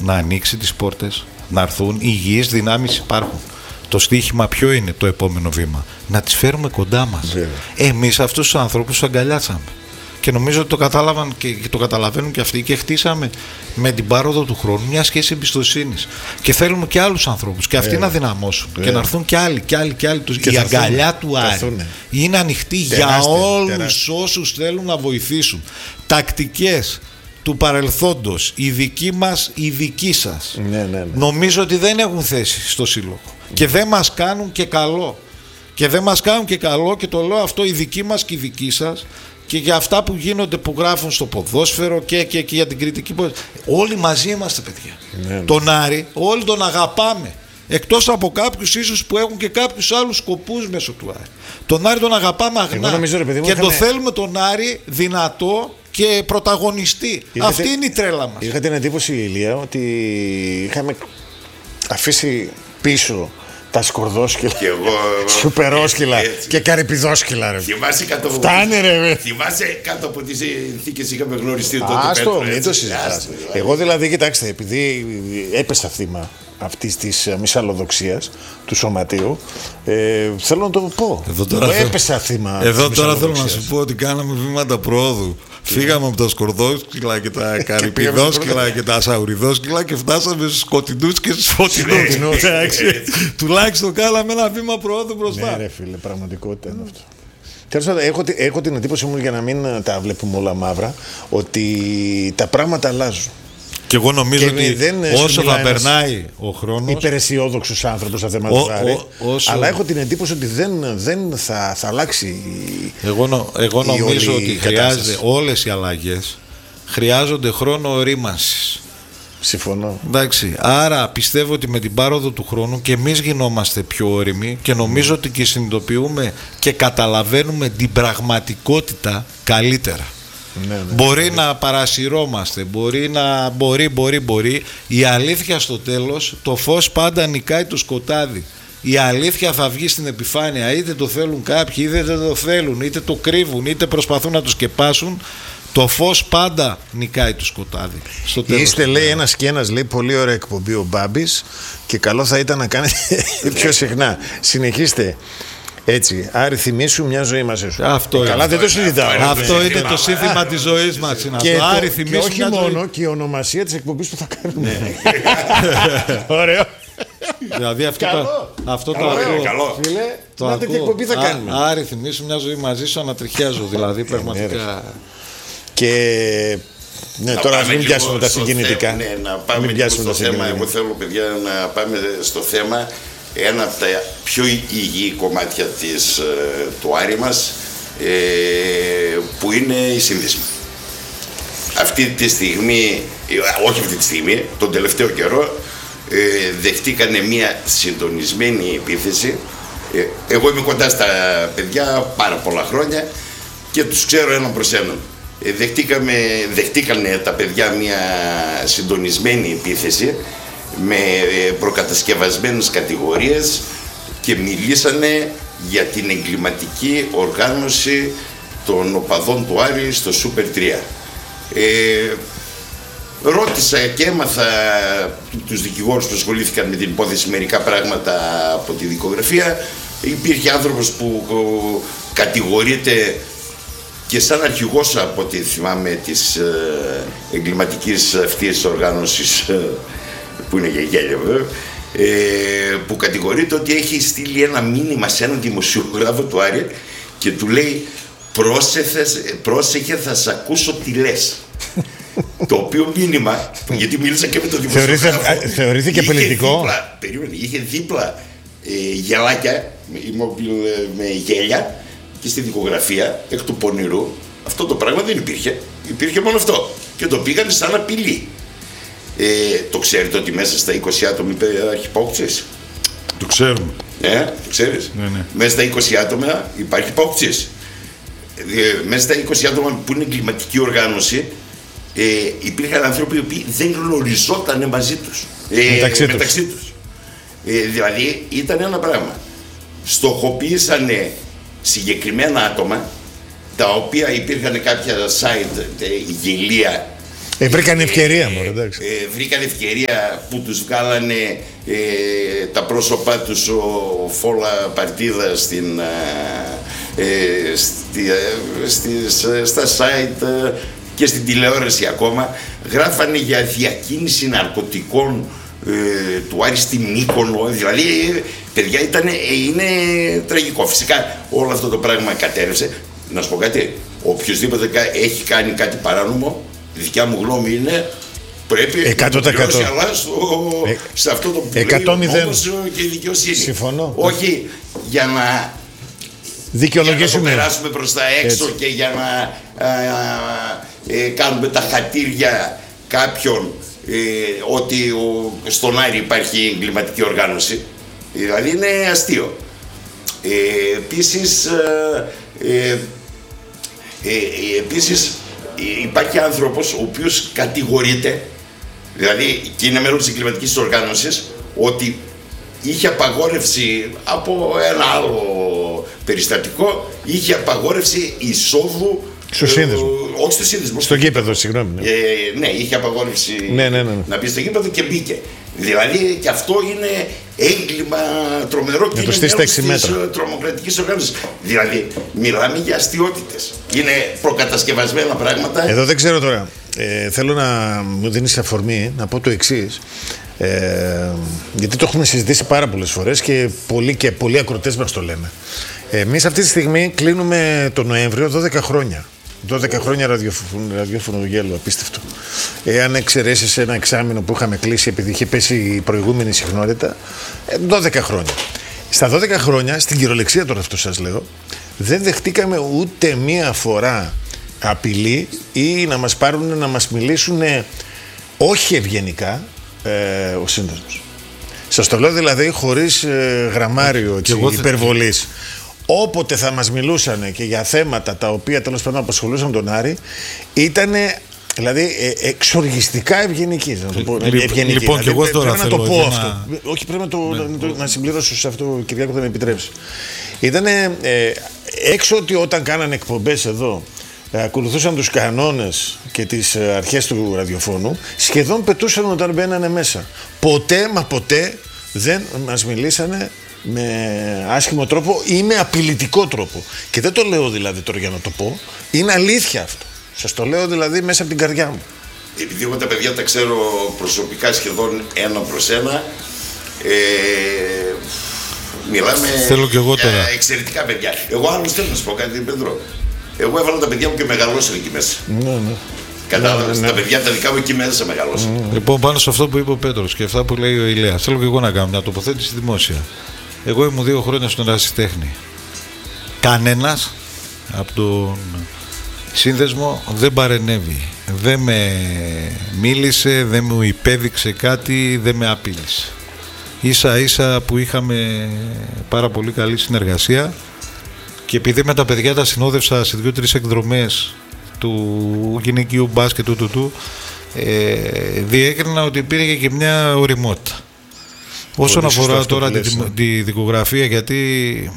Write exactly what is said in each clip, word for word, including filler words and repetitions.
να ανοίξει τις πόρτες, να έρθουν. Οι υγιείς δυνάμεις υπάρχουν. Το στοίχημα ποιο είναι το επόμενο βήμα? Να τις φέρουμε κοντά μας. Εμείς αυτούς τους ανθρώπους αγκαλιάσαμε. Και νομίζω ότι το κατάλαβαν και το καταλαβαίνουν και αυτοί, και χτίσαμε με την πάροδο του χρόνου μια σχέση εμπιστοσύνης. Και θέλουμε και άλλους ανθρώπους και αυτοί ε, να δυναμώσουν ε. και να έρθουν και άλλοι και άλλοι και άλλοι. Και η αγκαλιά του Άρη είναι ανοιχτή τεράστια, για όλους τεράστια. όσους θέλουν να βοηθήσουν. Τακτικές του παρελθόντος, οι δικοί μας, οι δικοί σας, ναι, ναι, ναι. νομίζω ότι δεν έχουν θέση στο σύλλογο mm. και δεν μας κάνουν και καλό. Και δεν μας κάνουν και καλό, και το λέω αυτό, οι δικοί μας και οι δικοί σας. Και για αυτά που γίνονται, που γράφουν στο ποδόσφαιρο και, και, και για την κριτική. Όλοι μαζί είμαστε, παιδιά. Ναι. Τον Άρη, όλοι τον αγαπάμε. Εκτός από κάποιους ίσως που έχουν και κάποιους άλλους σκοπούς μέσω του Άρη. Τον Άρη τον αγαπάμε αγνά. Νομίζω, ρε, παιδί μου, και είχαμε... το θέλουμε τον Άρη δυνατό και πρωταγωνιστή. Είχατε... Αυτή είναι η τρέλα μας. Είχα την εντύπωση, Ηλία, ότι είχαμε αφήσει πίσω τα σκορδόσκυλα, σουπερόσκυλα και καρυπιδόσκυλα, ρε. Θυμάσαι κάτω, Φτάνε, ρε. Θυμάσαι κάτω από τις συνθήκες είχαμε γνωριστεί τότε. Άστο, μην το συζητάς. Εγώ δηλαδή, κοιτάξτε, επειδή έπεσα θύμα αυτής της μυσαλλοδοξίας του σωματείου, ε, θέλω να το πω. Εδώ τώρα έπεσα θύμα. Εδώ τώρα θέλω να σου πω ότι κάναμε βήματα προόδου. Φύγαμε από τα σκορδόσκυλα και τα καρυπιδόσκυλα και τα σαουριδόσκυλα και φτάσαμε στους σκοτεινούς και στους φωτεινούς. Τουλάχιστον κάναμε ένα βήμα προόδου μπροστά. Ναι, ρε φίλε, πραγματικότητα είναι αυτό. Τέλος πάντων, έχω, έχω την εντύπωση μου, για να μην τα βλέπουμε όλα μαύρα, ότι τα πράγματα αλλάζουν. Και εγώ νομίζω και ότι όσο θα περνάει ο χρόνος. Υπεραισιόδοξος άνθρωπος στα θέματα του Άρη. Όσο... Αλλά έχω την εντύπωση ότι δεν, δεν θα, θα αλλάξει. Εγώ, νο, εγώ νομίζω ότι χρειάζεται, όλες οι αλλαγές χρειάζονται χρόνο ορίμανσης. Συμφωνώ. Εντάξει, άρα πιστεύω ότι με την πάροδο του χρόνου και εμείς γινόμαστε πιο όριμοι και νομίζω ότι και συνειδητοποιούμε και καταλαβαίνουμε την πραγματικότητα καλύτερα. Ναι, ναι, μπορεί ναι. να παρασυρώμαστε, μπορεί να μπορεί, μπορεί, μπορεί. Η αλήθεια στο τέλος, το φως πάντα νικάει το σκοτάδι. Η αλήθεια θα βγει στην επιφάνεια, είτε το θέλουν κάποιοι, είτε δεν το θέλουν, είτε το κρύβουν, είτε προσπαθούν να το σκεπάσουν. Το φως πάντα νικάει το σκοτάδι. Στο τέλος. Είστε, λέει, ένας και ένας, λέει, πολύ ωραία εκπομπή ο Μπάμπης και καλό θα ήταν να κάνετε πιο συχνά. Συνεχίστε. Έτσι, Άρη, θυμίσου μια ζωή μαζί σου. Αυτό καλά, είναι. δεν το συζητάω. Αυτό είναι το σύνθημα της ζωής μας. Και, Άρη, και όχι μόνο, ζωή. Και η ονομασία της εκπομπής που θα κάνουμε. Ναι. Ωραίο. Δηλαδή αυτό καλό. το, αυτό καλό, το ακούω. Καλό. Φίλε, το να τέτοια εκπομπή θα Α, κάνουμε. Άρη, θυμίσου μια ζωή μαζί σου, ανατριχιάζω. Δηλαδή, πραγματικά. Και... Ναι, να τώρα μην πιάσουμε τα συγκινητικά. Ναι, να πάμε λίγο στο θέμα. Εγώ θέλω, παιδιά, να πάμε στο θέμα. Ένα από τα πιο υγιή κομμάτια της, του Άρη μας, ε, που είναι η σύνδεσμη. Αυτή τη στιγμή, όχι αυτή τη στιγμή, τον τελευταίο καιρό, ε, δεχτήκανε μια συντονισμένη επίθεση. Ε, εγώ είμαι κοντά στα παιδιά πάρα πολλά χρόνια και τους ξέρω έναν προς έναν. Ε, δεχτήκαμε, δεχτήκανε τα παιδιά μια συντονισμένη επίθεση με προκατασκευασμένες κατηγορίες και μιλήσανε για την εγκληματική οργάνωση των οπαδών του Άρη στο Σούπερ τρία. Ε, ρώτησα και έμαθα τους δικηγόρους που ασχολήθηκαν με την υπόθεση μερικά πράγματα από τη δικογραφία. Υπήρχε άνθρωπος που κατηγορείται και σαν αρχηγός, από ό,τι θυμάμαι, της εγκληματικής αυτής οργάνωσης, που είναι για γέλια βέβαια, ε, που κατηγορείται ότι έχει στείλει ένα μήνυμα σε έναν δημοσιογράφο του Άρη και του λέει πρόσεχε, θα σε ακούσω τι λες. Το οποίο μήνυμα, γιατί μίλησα και με τον δημοσιογράφο, θεωρήθηκε πολιτικό. Δίπλα, περίμενε, είχε δίπλα ε, γελάκια με γέλια και στη δικογραφία εκ του πονηρού αυτό το πράγμα δεν υπήρχε. Υπήρχε μόνο αυτό και το πήγανε σαν απειλή. Ε, το ξέρετε ότι μέσα στα είκοσι άτομα υπάρχει παουκτζής? Το ξέρουμε. Ε, το ξέρεις. Ναι, ναι. Μέσα στα είκοσι άτομα υπάρχει παουκτζής. Ε, μέσα στα είκοσι άτομα που είναι εγκληματική οργάνωση, ε, υπήρχαν άνθρωποι οι οποίοι δεν γνωριζόταν μαζί τους. Ε, μεταξύ, μεταξύ τους. τους. Ε, δηλαδή ήταν ένα πράγμα. Στοχοποίησανε συγκεκριμένα άτομα, τα οποία υπήρχαν κάποια site, γελία, Ε, βρήκαν ευκαιρία μόνο, εντάξει. Ε, βρήκαν ευκαιρία που τους βγάλανε ε, τα πρόσωπά τους ο Φόλα Παρτίδα στην, ε, στη, ε, στις, ε, στα site ε, και στην τηλεόραση ακόμα. Γράφανε για διακίνηση ναρκωτικών ε, του Άρη στη Μύκονο. Δηλαδή, παιδιά, ήτανε, ε, είναι τραγικό. Φυσικά όλο αυτό το πράγμα κατέρευσε. Να σου πω κάτι, οποιοσδήποτε έχει κάνει κάτι παράνομο, η δικιά μου γνώμη είναι πρέπει εκατό τοις εκατό να πληρώσει, αλλά στο, ε, σε αυτό το που λέει όμως και η δικαιοσύνη. Συμφωνώ. Όχι για να δικαιολογήσουμε, για να το περάσουμε προς τα έξω. Έτσι. Και για να α, α, ε, κάνουμε τα χατήρια κάποιον ε, ότι ο, στον Άρη υπάρχει εγκληματική οργάνωση. Δηλαδή είναι αστείο. Ε, επίσης ε, ε, ε, επίσης υπάρχει άνθρωπος ο οποίος κατηγορείται, δηλαδή και είναι μέλος της εγκληματικής οργάνωσης, ότι είχε απαγόρευση από ένα άλλο περιστατικό, είχε απαγόρευση εισόδου στο σύνδεσμο. Ε, όχι στο σύνδεσμο. Στο γήπεδο, συγγνώμη. Ναι, ε, ναι είχε απαγόρευση ναι, ναι, ναι. να μπει στο γήπεδο και μπήκε. Δηλαδή και αυτό είναι έγκλημα τρομερό και είναι μέρος της τρομοκρατικής οργάνωσης. Δηλαδή μιλάμε για αστιότητες. Είναι προκατασκευασμένα πράγματα. Εδώ δεν ξέρω τώρα. Ε, θέλω να μου δίνεις αφορμή να πω το εξής. Ε, γιατί το έχουμε συζητήσει πάρα πολλές φορές και πολλοί, και πολλοί ακροτές μας το λένε. Εμείς αυτή τη στιγμή κλείνουμε το Νοέμβριο δώδεκα χρόνια. δώδεκα χρόνια ραδιοφωνο, ραδιόφωνο γέλο, απίστευτο. Εάν εξαιρέσεις ένα εξάμηνο που είχαμε κλείσει επειδή είχε πέσει η προηγούμενη συχνότητα, δώδεκα χρόνια. Στα δώδεκα χρόνια, στην κυριολεξία τώρα αυτό σας λέω, δεν δεχτήκαμε ούτε μία φορά απειλή ή να μας πάρουν να μας μιλήσουν όχι ευγενικά ε, ο σύνδεσμος. Σας το λέω δηλαδή χωρίς ε, γραμμάριο υπερβολής. Όποτε θα μας μιλούσαν και για θέματα τα οποία τέλος πάντων απασχολούσαν τον Άρη, ήταν δηλαδή ε, εξοργιστικά ευγενικοί. Να το πω, λοιπόν, ευγενικοί. Λοιπόν, δηλαδή, και εγώ τώρα πρέπει να το πω να... αυτό. Όχι, πρέπει να, το, ναι, να, το, να συμπληρώσω σε αυτό, Κυριάκο, θα με επιτρέψει. Ήταν ε, έξω ότι όταν κάνανε εκπομπές εδώ, ε, ακολουθούσαν τους κανόνες και τις ε, αρχές του ραδιοφώνου, σχεδόν πετούσαν όταν μπαίνανε μέσα. Ποτέ, μα ποτέ δεν μας μιλήσανε με άσχημο τρόπο ή με απειλητικό τρόπο. Και δεν το λέω δηλαδή τώρα για να το πω, είναι αλήθεια αυτό. Σας το λέω δηλαδή μέσα από την καρδιά μου. Επειδή εγώ τα παιδιά τα ξέρω προσωπικά σχεδόν ένα προς ένα, ε, μιλάμε θέλω και εγώ για τώρα. εξαιρετικά παιδιά. Εγώ άλλος θέλω να σου πω κάτι, Πέτρο. Εγώ έβαλα τα παιδιά μου και μεγαλώσαν εκεί μέσα. Ναι, ναι. Κατάλαβες, ναι, ναι. τα παιδιά τα δικά μου εκεί μέσα μεγαλώσαν. Ναι. Λοιπόν, πάνω σε αυτό που είπε ο Πέτρος και αυτά που λέει ο Ηλέας, θέλω και εγώ να κάνω μια τοποθέτηση δημόσια. Εγώ ήμουν δύο χρόνια στον ερασιτέχνη. Κανένας από τον σύνδεσμο δεν παρενέβη. Δεν με μίλησε, δεν μου υπέδειξε κάτι, δεν με απείλησε. Ίσα ίσα που είχαμε πάρα πολύ καλή συνεργασία και επειδή με τα παιδιά τα συνόδευσα σε δύο-τρεις εκδρομές του γυναικείου μπάσκετ του, του, του ε, διέκρινα ότι υπήρχε και μια ωριμότητα. Όσον αφορά τώρα τη, τη δικογραφία, γιατί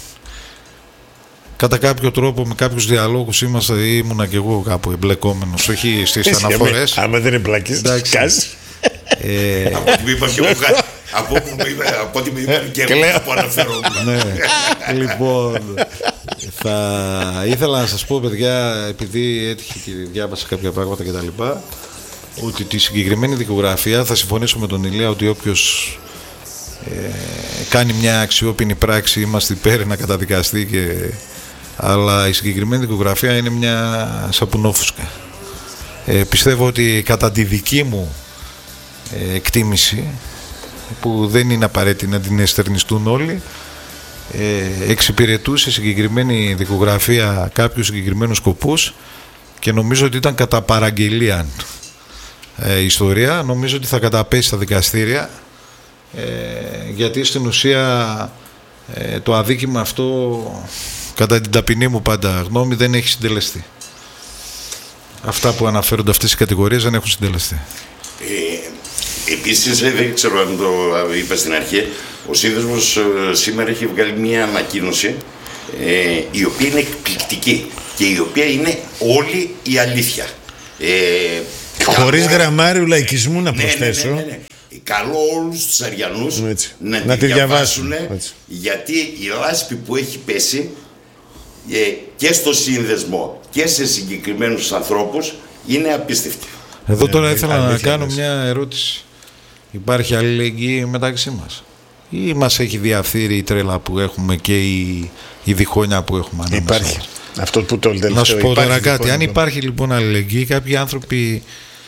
κατά κάποιο τρόπο με κάποιους διαλόγους είμαστε, ήμουνα και εγώ κάπου εμπλεκόμενος, όχι στις αναφορές. Άμα δεν εμπλακείς, σκάς. Από ό,τι μου είπαν και εγώ, από ό,τι μου είπαν και εγώ που αναφέρομαι. Ναι, λοιπόν, θα ήθελα να σας πω, παιδιά, επειδή έτυχε και διάβασα κάποια πράγματα και τα λοιπά, ότι τη συγκεκριμένη δικογραφία θα συμφωνήσω με τον Ηλία ότι όποιος Ε, κάνει μια αξιόπινη πράξη είμαστε υπέρ να καταδικαστεί και... αλλά η συγκεκριμένη δικογραφία είναι μια σαπουνόφουσκα. ε, πιστεύω ότι κατά τη δική μου ε, εκτίμηση, που δεν είναι απαραίτητη να την εστερνιστούν όλοι, ε, εξυπηρετούσε η συγκεκριμένη δικογραφία κάποιους συγκεκριμένους σκοπούς και νομίζω ότι ήταν κατά παραγγελία ε, ιστορία. Νομίζω ότι θα καταπέσει στα δικαστήρια. Ε, γιατί στην ουσία ε, το αδίκημα αυτό, κατά την ταπεινή μου πάντα γνώμη, δεν έχει συντελεστεί. Αυτά που αναφέρονται αυτές οι κατηγορίες δεν έχουν συντελεστεί. Ε, επίσης, δεν ξέρω αν το είπα στην αρχή, ο σύνδεσμος ε, σήμερα έχει βγάλει μια ανακοίνωση ε, η οποία είναι εκπληκτική και η οποία είναι όλη η αλήθεια. Ε, Χωρίς γραμμάριο λαϊκισμού να προσθέσω. Ναι, ναι, ναι, ναι. Καλώ όλους τους Αριανούς να, να τη διαβάσουν, διαβάσουν γιατί η λάσπη που έχει πέσει ε, και στο σύνδεσμο και σε συγκεκριμένους ανθρώπους είναι απίστευτη. Εδώ τώρα ε, ήθελα να κάνω μια ερώτηση. Υπάρχει αλληλεγγύη μεταξύ μας ή μας έχει διαφθείρει η τρέλα που έχουμε και η, η διχόνια που έχουμε ανάμεσα? Υπάρχει. Αυτό που το τελευταίο, να σου πω τώρα κάτι. διχόνια. Αν υπάρχει λοιπόν αλληλεγγύη, κάποιοι άνθρωποι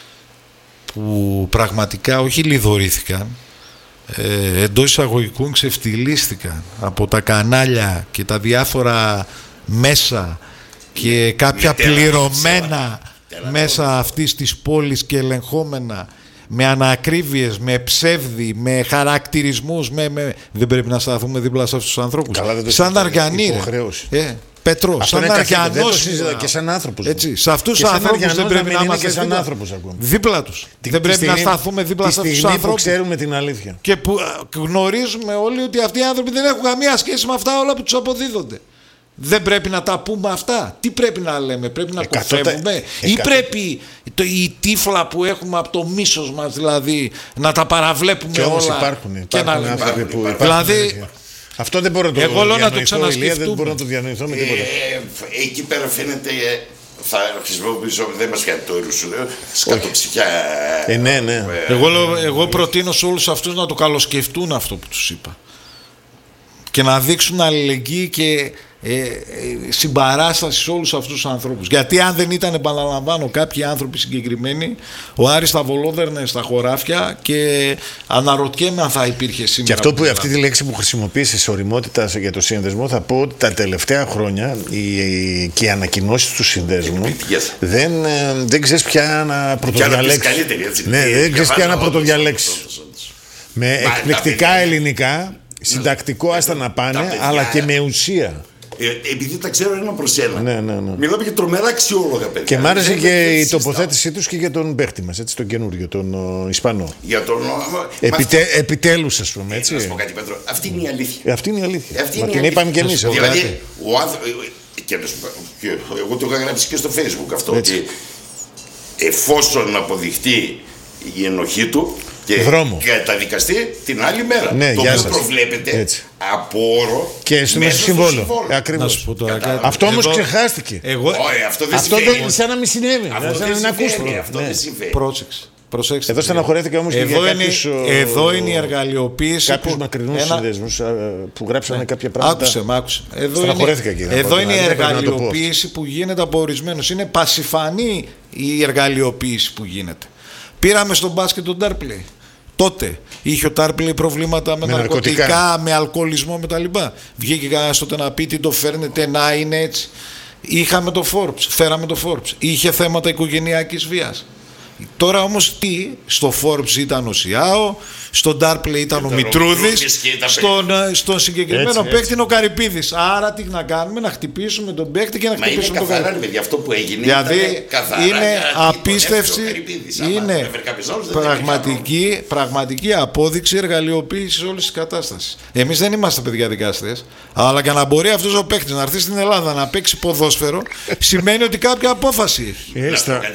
που πραγματικά όχι λιδωρήθηκαν, ε, εντός εισαγωγικών ξεφτυλίστηκαν από τα κανάλια και τα διάφορα μέσα και κάποια πληρωμένα μέσα αυτής της πόλης και ελεγχόμενα με ανακρίβειες, με ψεύδι, με χαρακτηρισμούς, με, με... δεν πρέπει να σταθούμε δίπλα σε αυτούς τους ανθρώπους. Σαν Αργανή, ε, Πετρό, αυτό σαν Αργιανός και σαν άνθρωπος. Έτσι, σε αυτούς τους ανθρώπους δεν πρέπει να είμαστε σαν δίπλα, άνθρωπος ακόμα. δίπλα τους. Δεν πρέπει στιγμή, να σταθούμε δίπλα σε αυτούς τους ανθρώπους. Που ξέρουμε την αλήθεια. Και που γνωρίζουμε όλοι ότι αυτοί οι άνθρωποι δεν έχουν καμία σχέση με αυτά όλα που τους αποδίδονται. Δεν πρέπει να τα πούμε αυτά. Τι πρέπει να λέμε, πρέπει να κοφεύουμε ή πρέπει το, η τύφλα που έχουμε από το μίσος μας δηλαδή να τα παραβλέπουμε και όλα? Υπάρχουν, υπάρχουν, και να άνθρωποι που υπάρχουν. Δηλαδή, αυτό δεν μπορώ να το εγώ λέω να το ξανασκεφτούμε. Δεν μπορώ να το διανοηθώ με τίποτα. Ε, εκεί πέρα φαίνεται, θα χρησιμοποιήσω, δεν μας κάνει το ήρου σου λέω, σκατοψυχιά. Ε, ναι, ναι. Εγώ, λέω, εγώ προτείνω σε όλους αυτούς να το καλοσκεφτούν αυτό που τους είπα και να δείξουν αλληλεγγύη και ε, ε, συμπαράσταση σε όλους αυτούς τους ανθρώπους. Γιατί αν δεν ήταν, επαναλαμβάνω, κάποιοι άνθρωποι συγκεκριμένοι, ο Άρης θα βολόδερνε στα χωράφια και αναρωτιέμαι αν θα υπήρχε σήμερα. Και αυτό που, αυτή τη λέξη που χρησιμοποίησες, οριμότητα για το σύνδεσμο, θα πω ότι τα τελευταία χρόνια οι, και οι ανακοινώσεις του συνδέσμου δεν, δεν ξέρεις πια να πρωτοδιαλέξεις. Ναι, δεν ξέρεις πια να πρωτοδιαλέξεις. Με εκπληκτικά ελληνικά, συντακτικό άστα να πάνε, αλλά και με ουσία. Ε, επειδή τα ξέρω ένα προς ένα. Ναι, ναι, ναι. Μιλάμε για τρομερά αξιόλογα παιδιά. Και μ' άρεσε και η τοποθέτησή τους και για τον παίχτη μας, έτσι, τον καινούριο, τον ο, Ισπανό. Για τον. Επιτε, αυτό... Επιτέλους, ας πούμε, έτσι. Ε, να σου πω κάτι, Πέτρο. Αυτή είναι η αλήθεια. Αυτή είναι η αλήθεια. Αυτή Μα είναι την αλήθεια. είπαμε κι εμείς. Δηλαδή, ο άνθρωπο. Και, και εγώ το είχα γράψει και στο Facebook αυτό. Ότι εφόσον αποδειχτεί η ενοχή του. Και καταδικαστεί την άλλη μέρα. Ναι, το οποίο προβλέπεται έτσι. Από όρο και στο μέσα συμβόλο. Ακριβώς. Αυτό όμως ξεχάστηκε. Εγώ... Όχι, αυτό δεν αυτό συμβαίνει. Δεν, σαν να μην συνέβη. Αυτό σαν δεν να συμβαίνει. Αυτό δεν συμβαίνει. Πρόσεξε. Προσέξτε. Εδώ στεναχωρέθηκα όμως και για κάποιους, εδώ είναι η εργαλειοποίηση. Κάποιους μακρινούς ένα... συνδέσμους που γράψανε κάποια πράγματα. Άκουσε, μ' άκουσε. Εδώ είναι, και εδώ είναι η εργαλειοποίηση που γίνεται από ορισμένους. Είναι πασιφανή η εργαλειοποίηση που γίνεται. Πήραμε στο μπάσκετ τον Ντάρπλεϊ. Τότε είχε ο Τάρπλεϊ προβλήματα με, με ναρκωτικά, ναρκωτικά, με αλκοολισμό, με τα λοιπά. Βγήκε κανένας τότε να πει τι το φέρνετε, να είναι έτσι. Είχαμε το Forbes, φέραμε το Forbes. Είχε θέματα οικογενειακής βίας. Τώρα όμως τι, στο Forbes ήταν ο Σιάο, στον Ντάρπλεϊ ήταν ο Μητρούδης, στον, στον συγκεκριμένο έτσι, παίκτη έτσι. Είναι ο Καρυπίδης. Άρα τι να κάνουμε, να χτυπήσουμε τον παίκτη και να μα χτυπήσουμε τον Καρυπίδη. Είναι αυτό που έγινε. Δηλαδή καθαρά, είναι απίστευση, είναι πραγματική, πραγματική απόδειξη εργαλειοποίησης όλης της κατάστασης. Εμείς δεν είμαστε παιδιά δικαστές, αλλά για να μπορεί αυτός ο παίκτης να έρθει στην Ελλάδα να παίξει ποδόσφαιρο, σημαίνει ότι κάποια απόφαση έχει.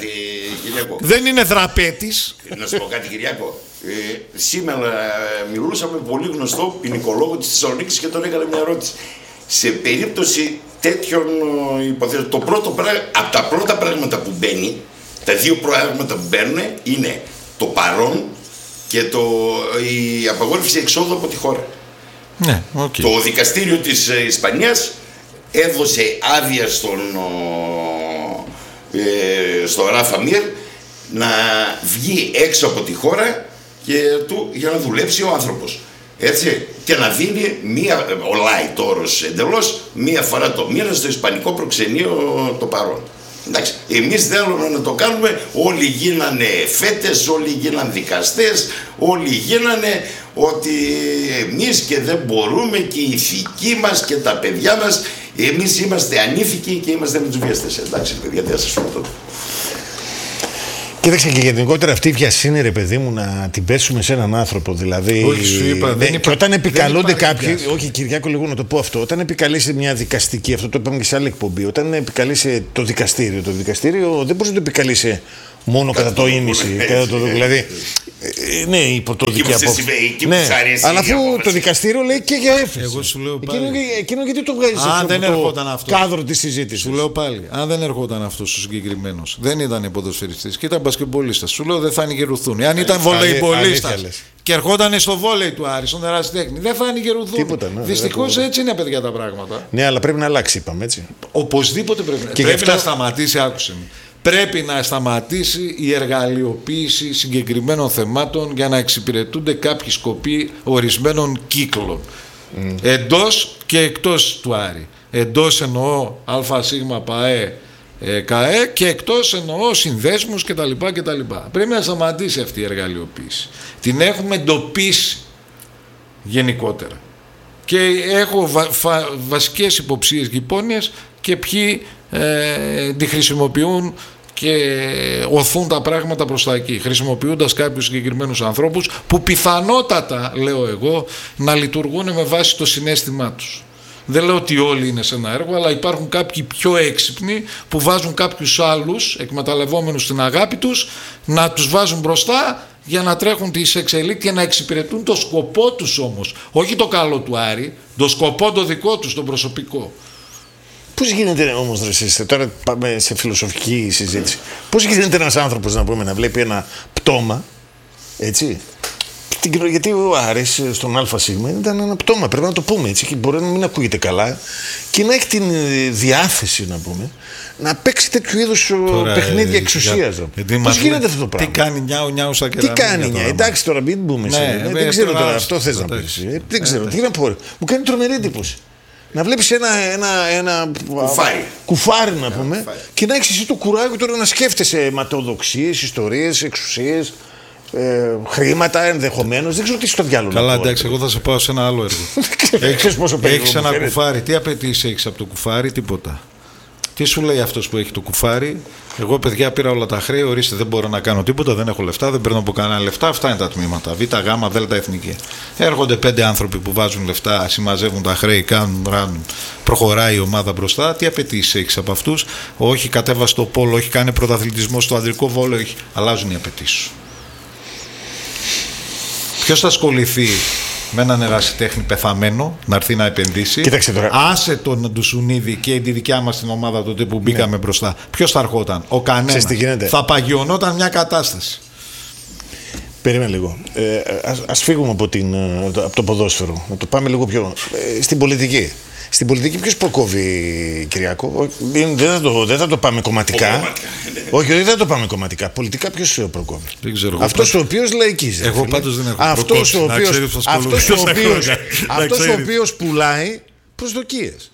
Δεν είναι δραπέτης. Να σου πω κάτι, Κυριάκο. Ε, σήμερα μιλούσαμε με πολύ γνωστό ποινικολόγο της Θεσσαλονίκης και τον έκανα μια ερώτηση. Σε περίπτωση τέτοιων υποθέσεων, το πρώτο πράγμα, από τα πρώτα πράγματα που μπαίνει, τα δύο πράγματα που μπαίνουν είναι το παρόν και το, η απαγόρευση εξόδου από τη χώρα. Ναι, okay. Το δικαστήριο της Ισπανίας έδωσε άδεια στον, ε, στο Ράφα Μίρ να βγει έξω από τη χώρα και του, για να δουλέψει ο άνθρωπος. Έτσι, και να δίνει μία, ο light όρος εντελώς, μία φορά το μήνα στο ισπανικό προξενείο το παρόν. Εντάξει, εμείς θέλουμε να το κάνουμε, όλοι γίνανε φέτες, όλοι γίνανε δικαστές, όλοι γίνανε ότι εμείς και δεν μπορούμε και οι ηθικοί μας και τα παιδιά μας, εμείς είμαστε ανήθικοι και είμαστε με τους βιαστές. Εντάξει παιδιά, δεν σας πω τότε. Κοίταξε και γενικότερα αυτή η βιασύνη, ρε παιδί μου, να την πέσουμε σε έναν άνθρωπο. Δηλαδή. Όχι, σου είπα, δεν και υπά... όταν επικαλούνται κάποιοι. Βιάση. Όχι, Κυριάκο, λίγο να το πω αυτό. Όταν επικαλείσαι μια δικαστική, αυτό το είπαμε και σε άλλη εκπομπή. Όταν επικαλείσαι το δικαστήριο, το δικαστήριο δεν μπορεί να το επικαλείσαι μόνο κατά το ήμιση. Δηλαδή, ναι, υπό το δική απόφαση. Ναι, αλλά αφού το δικαστήριο λέει και για έφεση. Εγώ σου λέω πάλι. Εκείνο γιατί το βγάζει από το κάδρο τη συζήτηση. Σου λέω πάλι, αν δεν ερχόταν αυτό ο συγκεκριμένο, δεν ήταν ποδοσφαιριστής και ήταν μπασκετμπολίστας, σου λέω δεν θα άνοιγε ρουθούνη. Αν ήταν βολεϊμπολίστας και ερχόταν στο βόλεϊ του Άρη, στον ερασιτέχνη, δεν θα άνοιγε ρουθούνη. Ναι, δυστυχώς έτσι είναι, παιδιά, τα πράγματα. Ναι, αλλά πρέπει να αλλάξει, είπαμε έτσι. Οπωσδήποτε πρέπει, πρέπει αυτό... να σταματήσει, άκουσε με. Πρέπει να σταματήσει η εργαλειοποίηση συγκεκριμένων θεμάτων για να εξυπηρετούνται κάποιοι σκοποί ορισμένων κύκλων. Mm. Εντός και εκτός του Άρη. Εντός εννοώ ΑΣ, ΠΑΕ, ΚΑΕ και εκτός εννοώ συνδέσμους κτλ. κτλ. Πρέπει να σταματήσει αυτή η εργαλειοποίηση. Την έχουμε εντοπίσει γενικότερα. Και έχω βα, βα, βασικές υποψίες και υπόνοιες και ποιοι ε, τη χρησιμοποιούν και οθούν τα πράγματα προς τα εκεί, χρησιμοποιώντας κάποιους συγκεκριμένους ανθρώπους που πιθανότατα, λέω εγώ, να λειτουργούν με βάση το συναίσθημά τους. Δεν λέω ότι όλοι είναι σε ένα έργο, αλλά υπάρχουν κάποιοι πιο έξυπνοι που βάζουν κάποιους άλλους, εκμεταλλευόμενους την αγάπη τους, να τους βάζουν μπροστά για να τρέχουν τις εξελίξεις και να εξυπηρετούν το σκοπό τους όμως. Όχι το καλό του Άρη, το σκοπό το δικό τους, το προσωπικό. Πώς γίνεται όμως, ρε εσείς, τώρα πάμε σε φιλοσοφική συζήτηση, πώς γίνεται ένας άνθρωπος να, πούμε, να βλέπει ένα πτώμα, έτσι, γιατί ο Άρης στον ΑΣ ήταν ένα πτώμα, πρέπει να το πούμε έτσι, και μπορεί να μην ακούγεται καλά και να έχει την διάθεση, να πούμε, να παίξει τέτοιου είδους παιχνίδια εξουσίας. Πώς γίνεται αυτό το πράγμα? Τι κάνει νιάου νιάου σαν κεραμίδια? Τι κάνει νιάου, εντάξει τώρα μην μπούμε σε ναι, δεν ξέρω τώρα, αυτό θες να πεις. Δεν ξέρω, τι να πω, μου κάνει τρομερή εντύπωση. Να βλέπεις ένα, ένα, ένα κουφάρι, κουφάρι να πούμε, κουφάρι. Και να έχεις εσύ το κουράγιο τώρα να σκέφτεσαι αιματοδοξίες, ιστορίες, εξουσίες, ε, χρήματα ενδεχομένως. Δεν ξέρω τι στο διάλογο. Καλά, εντάξει, εγώ θα σε πάω σε ένα άλλο έργο. Έχεις ένα κουφάρι. Τι απαιτήσεις έχεις από το κουφάρι? Τίποτα. Τι σου λέει αυτός που έχει το κουφάρι? Εγώ, παιδιά, πήρα όλα τα χρέη. Ορίστε, δεν μπορώ να κάνω τίποτα. Δεν έχω λεφτά, δεν παίρνω από κανένα λεφτά. Αυτά είναι τα τμήματα. Β, Γ, Δ, εθνική. Έρχονται πέντε άνθρωποι που βάζουν λεφτά, συμμαζεύουν τα χρέη, κάνουν, ράνουν. Προχωράει η ομάδα μπροστά. Τι απαιτήσεις έχεις από αυτούς? Όχι, κατέβασε το πόλο, όχι, κάνε πρωταθλητισμό στο ανδρικό βόλεϊ. Όχι. Αλλάζουν οι απαιτήσεις σου. Ποιος θα ασχοληθεί με έναν ερασιτέχνη πεθαμένο να έρθει να επενδύσει? Κοίταξε τώρα. Άσε τον Ντουσουνίδη και τη δικιά μας την ομάδα τότε που μπήκαμε ναι. μπροστά. Ποιος θα ερχόταν? Ο κανένας. Θα παγιωνόταν μια κατάσταση. Περίμενε λίγο. Ε, ας, ας φύγουμε από, την, από το ποδόσφαιρο. Να το πάμε λίγο πιο ε, στην πολιτική. Στην πολιτική ποιος προκόβει, Κυριακό? Δεν θα το, δεν θα το πάμε κομματικά. Όχι, δεν θα το πάμε κομματικά. Πολιτικά ποιος προκόβει? Δεν ξέρω. Αυτός ο οποίος λαϊκίζει. Εγώ πάντως δεν έχω αυτός ο οποίος, αυτός ο οποίος, αυτός ο οποίος πουλάει προσδοκίες.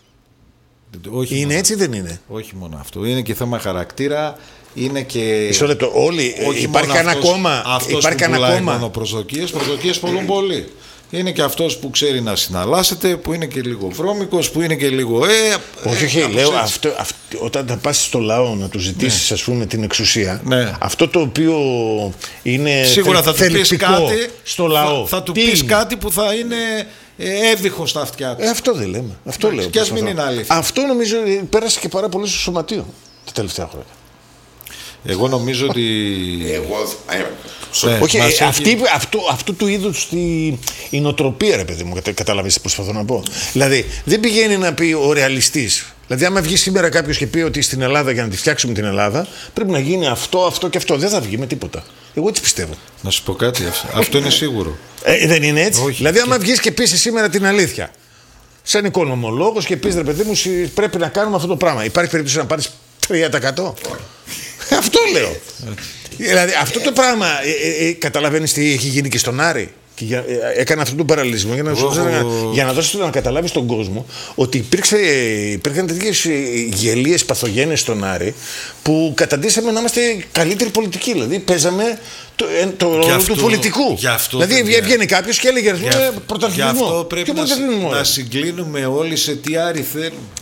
Όχι είναι μόνο. Έτσι δεν είναι? Όχι μόνο αυτό. Είναι και θέμα χαρακτήρα. Είναι και. Μισό λεπτό. Όλοι. Όχι υπάρχει ένα κόμμα. Αυτός υπάρχει που ένα κόμμα. Μόνο προσδοκίες. Προσδοκίες πολλούν πολύ. Είναι και αυτός που ξέρει να συναλλάσσεται, που είναι και λίγο βρώμικος, που είναι και λίγο. Ε, όχι, όχι. Λέω αυτό, αυτό, όταν θα πας στο λαό να του ζητήσεις, ναι. ας πούμε, την εξουσία, ναι. αυτό το οποίο είναι. Σίγουρα θα του πεις κάτι στο λαό. Θα, θα του πεις κάτι που θα είναι εύδυχο στα αυτιά του. Ε, αυτό δεν λέμε. Αυτό λέω. Και ας μην είναι αλήθεια. Αυτό νομίζω πέρασε και πάρα πολύ στο σωματείο τα τελευταία χρόνια. Εγώ νομίζω ότι. Εγώ. Ναι, όχι, ε, αυτή, αυτού, αυτού του είδους τη, η νοοτροπία, ρε παιδί μου, καταλαβαίνεις τι προσπαθώ να πω. Δηλαδή, δεν πηγαίνει να πει ο ρεαλιστής. Δηλαδή, άμα βγει σήμερα κάποιος και πει ότι στην Ελλάδα, για να τη φτιάξουμε την Ελλάδα, πρέπει να γίνει αυτό, αυτό και αυτό. Δεν θα βγει με τίποτα. Εγώ έτσι πιστεύω. Να σου πω κάτι, αυτό είναι σίγουρο. Ε, δεν είναι έτσι? Όχι, δηλαδή, άμα βγει και πει σήμερα την αλήθεια, σαν οικονομολόγος και πει, ρε παιδί μου, πρέπει να κάνουμε αυτό το πράγμα. Υπάρχει περίπτωση να πάρει τρία τοις εκατό. Αυτό λέω. Δηλαδή αυτό το πράγμα ε, ε, ε, καταλαβαίνεις τι έχει γίνει και στον Άρη. Και για, ε, έκανα αυτόν τον παραλληλισμό για να, oh. να, για να δώσεις να καταλάβεις τον κόσμο ότι υπήρξε, υπήρχαν τέτοιες γελίες παθογένειες στον Άρη που καταντήσαμε να είμαστε καλύτεροι πολιτικοί. Δηλαδή παίζαμε το, ε, το ρόλο αυτό, του πολιτικού. Δηλαδή έβγαινε κάποιος και έλεγε πρωταθλητισμό. Γι' αυτό πρέπει να, να συγκλίνουμε όλοι σε τι Άρη θέλουμε.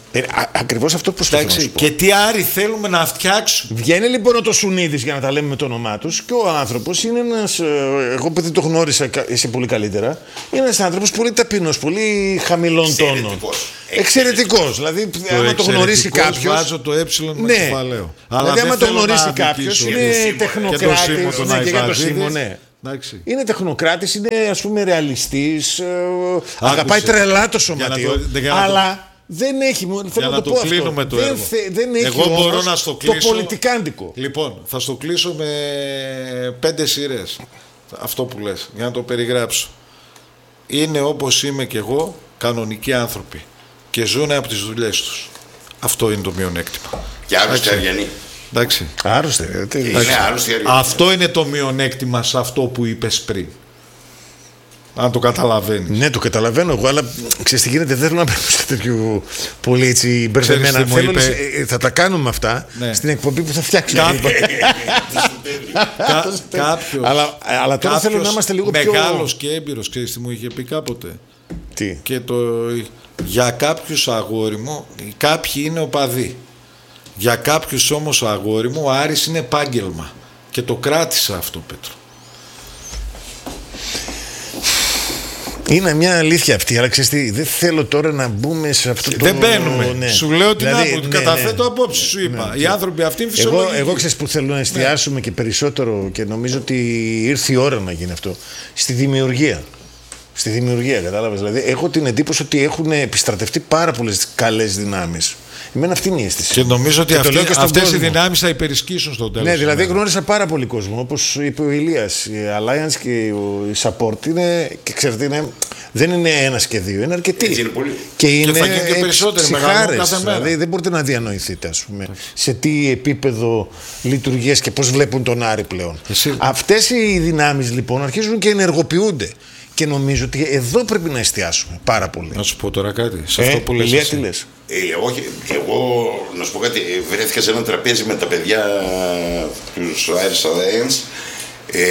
Ε, Ακριβώς αυτό προσπαθώ να σου πω. Και τι Άρη θέλουμε να φτιάξουμε. Βγαίνει λοιπόν ο Τοσουνίδης, για να τα λέμε με το όνομά τους, και ο άνθρωπος είναι ένας, εγώ επειδή το γνώρισα εσύ πολύ καλύτερα, είναι ένας άνθρωπος πολύ ταπεινός, πολύ χαμηλών τόνων. Εξαιρετικός. Δηλαδή, το άμα το γνωρίσει κάποιος. Βάζω το ε με ναι. κεφαλαίο. Δηλαδή, άμα το γνωρίσει κάποιος, είναι τεχνοκράτης. Ναι, και για το Σίμω, ναι. Είναι τεχνοκράτης, είναι ας πούμε ρεαλιστής, αγαπάει τρελά το σωματείο, αλλά. Δεν έχει, θέλω να το, το πω αυτό. Το δεν, θε, δεν έχει Εγώ όμως μπορώ να στο κλείσω, το πολιτικάντικο. Λοιπόν, θα στο κλείσω με πέντε σειρές. Αυτό που λες, για να το περιγράψω. Είναι όπως είμαι κι εγώ, κανονικοί άνθρωποι. Και ζουν από τις δουλειές τους. Αυτό είναι το μειονέκτημα. Και άρρωστοι αργιανοί. Εντάξει. Άρρωστοι. Είναι άρρωστοι αργιανοί. Αυτό είναι το μειονέκτημα σε αυτό που είπες πριν. Αν το καταλαβαίνεις. Ναι, το καταλαβαίνω εγώ, αλλά ξέρεις τι γίνεται, δεν θέλω να παίρνω σε τέτοιο πολύ έτσι μπερδεμένα. Θέλω, είπε... Θα τα κάνουμε αυτά, ναι, στην εκπομπή που θα φτιάξουμε. Κα... κάποιος, αλλά, αλλά τώρα θέλω να είμαστε λίγο μεγάλος πιο... Μεγάλος και έμπειρος, ξέρεις τι μου είχε πει κάποτε. Τι? Και το... Για κάποιους, αγόρι μου, κάποιοι είναι οπαδοί. Για κάποιους όμως, αγόρι μου, ο Άρης είναι επάγγελμα. Και το κράτησα αυτό, Πέτρο. Είναι μια αλήθεια αυτή, αλλά ξέρεις τι, δεν θέλω τώρα να μπούμε σε αυτό το... Δεν μπαίνουμε. Ναι. Σου λέω την δηλαδή, άποψη, ναι, καταθέτω ναι, απόψη, σου είπα. Ναι. Οι άνθρωποι αυτοί είναι φυσιολογικοί. Εγώ, εγώ ξέρεις που θέλω να εστιάσουμε, ναι, και περισσότερο, και νομίζω ότι ήρθε η ώρα να γίνει αυτό, στη δημιουργία. Στη δημιουργία, κατάλαβες. Δηλαδή, έχω την εντύπωση ότι έχουν επιστρατευτεί πάρα πολλές καλές δυνάμεις. Εμένα αυτή είναι η αίσθηση. Και νομίζω ότι και αυτές, αυτές οι δυνάμεις θα υπερισχύσουν στο τέλος. Ναι, δηλαδή γνώρισα πάρα πολύ κόσμο. Όπως είπε ο Ηλίας, η Alliance και η Support είναι, και ξέρετε, είναι, δεν είναι ένας και δύο, είναι αρκετοί. Έτσι είναι πολύ. Και είναι και θα γίνει και περισσότεροι, δηλαδή δεν μπορείτε να διανοηθείτε, ας πούμε, σε τι επίπεδο λειτουργίας και πώς βλέπουν τον Άρη πλέον. Εσύ... Αυτές οι δυνάμεις λοιπόν αρχίζουν και ενεργοποιούνται. Και νομίζω ότι εδώ πρέπει να εστιάσουμε πάρα πολύ. Να σου πω τώρα κάτι. Σε ε, αυτό που λες. Ηλία, τι λες? Ε, όχι, εγώ να σου πω κάτι. Βρέθηκα σε ένα τραπέζι με τα παιδιά του Irish Alliance, ε,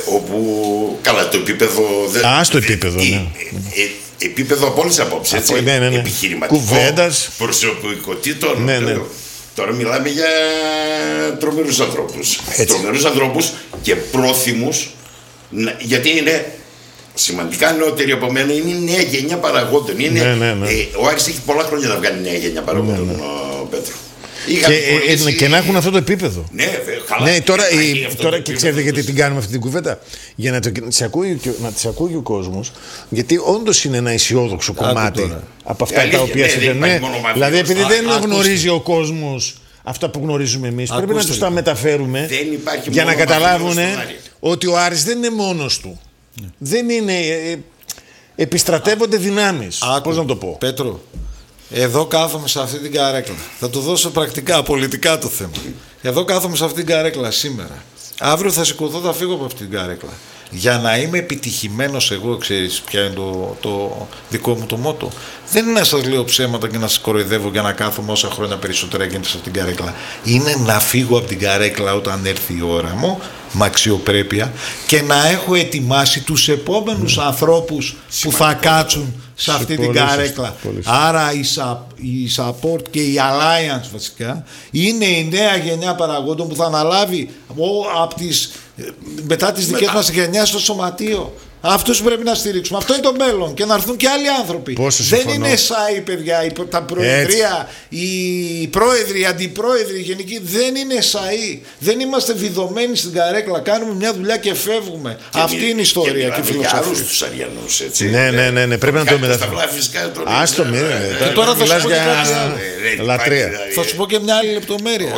όπου καλά το επίπεδο. Α, στο επίπεδο, ε, ναι. Ε, ε, επίπεδο από όλες τις απόψεις. Έτσι, ναι, ναι, ναι. Επιχειρηματικό, κουβέντας, προσωπικότητων. Ναι, ναι. Τώρα μιλάμε για τρομερούς ανθρώπους. Τρομερούς ανθρώπους και πρόθυμους, γιατί είναι. Σημαντικά νεότεροι από μένα, είναι η νέα γενιά παραγόντων. Είναι, ναι, ναι, ναι. Ε, ο Άρης έχει πολλά χρόνια να βγάλει νέα γενιά παραγόντων, ναι, ναι, ο Πέτρο. Και, ε, ε, και να έχουν αυτό το επίπεδο. Ναι, καλά. Ναι, τώρα, η, τώρα και ξέρετε γιατί την κάνουμε αυτή την κουβέντα. Για να, το, να, τις ακούει, να τις ακούει ο κόσμος, γιατί όντως είναι ένα αισιόδοξο κομμάτι από αυτά, ε, τα οποία ναι, συμβαίνουν. Δηλαδή, επειδή δεν γνωρίζει ο κόσμος αυτά που γνωρίζουμε εμείς, πρέπει να τους τα μεταφέρουμε για να καταλάβουν ότι ο Άρης δεν είναι μόνος του. Ναι. Δεν είναι. Ε, επιστρατεύονται δυνάμεις. Πώς να το πω. Πέτρο, εδώ κάθομαι σε αυτή την καρέκλα. Θα το δώσω πρακτικά, πολιτικά το θέμα. Εδώ κάθομαι σε αυτή την καρέκλα σήμερα. Αύριο θα σηκωθώ, θα φύγω από αυτή την καρέκλα. Για να είμαι επιτυχημένος εγώ, ξέρεις ποια είναι το, το δικό μου το μότο. Δεν είναι να σας λέω ψέματα και να σας κοροϊδεύω για να κάθομαι όσα χρόνια περισσότερα γίνεται σε αυτήν την καρέκλα. Είναι να φύγω από την καρέκλα όταν έρθει η ώρα μου, με αξιοπρέπεια, και να έχω ετοιμάσει τους επόμενους mm. ανθρώπους που θα κάτσουν σε αυτή την καρέκλα. Άρα η, σα, η Support και η Alliance βασικά είναι η νέα γενιά παραγόντων που θα αναλάβει από τις, μετά τις δικές μας γενιάς στο σωματείο. Αυτούς πρέπει να στηρίξουμε. Αυτό είναι το μέλλον. Και να έρθουν και άλλοι άνθρωποι. Δεν είναι ΣΑΗ, παιδιά. Τα προεδρία, οι πρόεδροι, οι αντιπρόεδροι, οι γενικοί δεν είναι ΣΑΗ. Δεν είμαστε βιδωμένοι στην καρέκλα. Κάνουμε μια δουλειά και φεύγουμε. Και Αυτή μη, είναι η ιστορία και, και η φιλοσοφία. Και τους Αριανούς, έτσι. Ναι, ναι, ναι, ναι. Πρέπει να το μεταφέρουμε. Άστο, μην. Και τώρα θα σου πω λατρεία. Θα σου πω και μια άλλη λεπτομέρεια.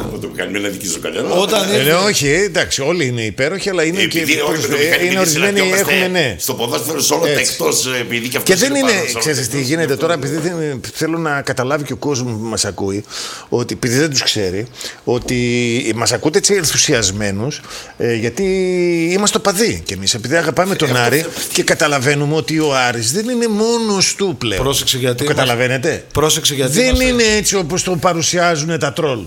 Όχι, εντάξει, όλοι είναι υπέροχοι, αλλά είναι και ορισμένοι έχουν ναι. Στο ποδόσφαιρο σε όλα τα εκτός, επειδή και αυτό. Και δεν είναι, ξέρεις τι γίνεται τώρα, επειδή δεν, θέλω να καταλάβει και ο κόσμος που μας ακούει, ότι επειδή δεν τους ξέρει, ότι μας ακούτε έτσι ενθουσιασμένους, ε, γιατί είμαστε οπαδοί κι εμείς, επειδή αγαπάμε τον Άρη και καταλαβαίνουμε ότι ο Άρης δεν είναι μόνος του πλέον. Πρόσεξε γιατί. Το καταλαβαίνετε. Πρόσεξε γιατί. Δεν είναι έτσι όπως το παρουσιάζουν τα τρόλ.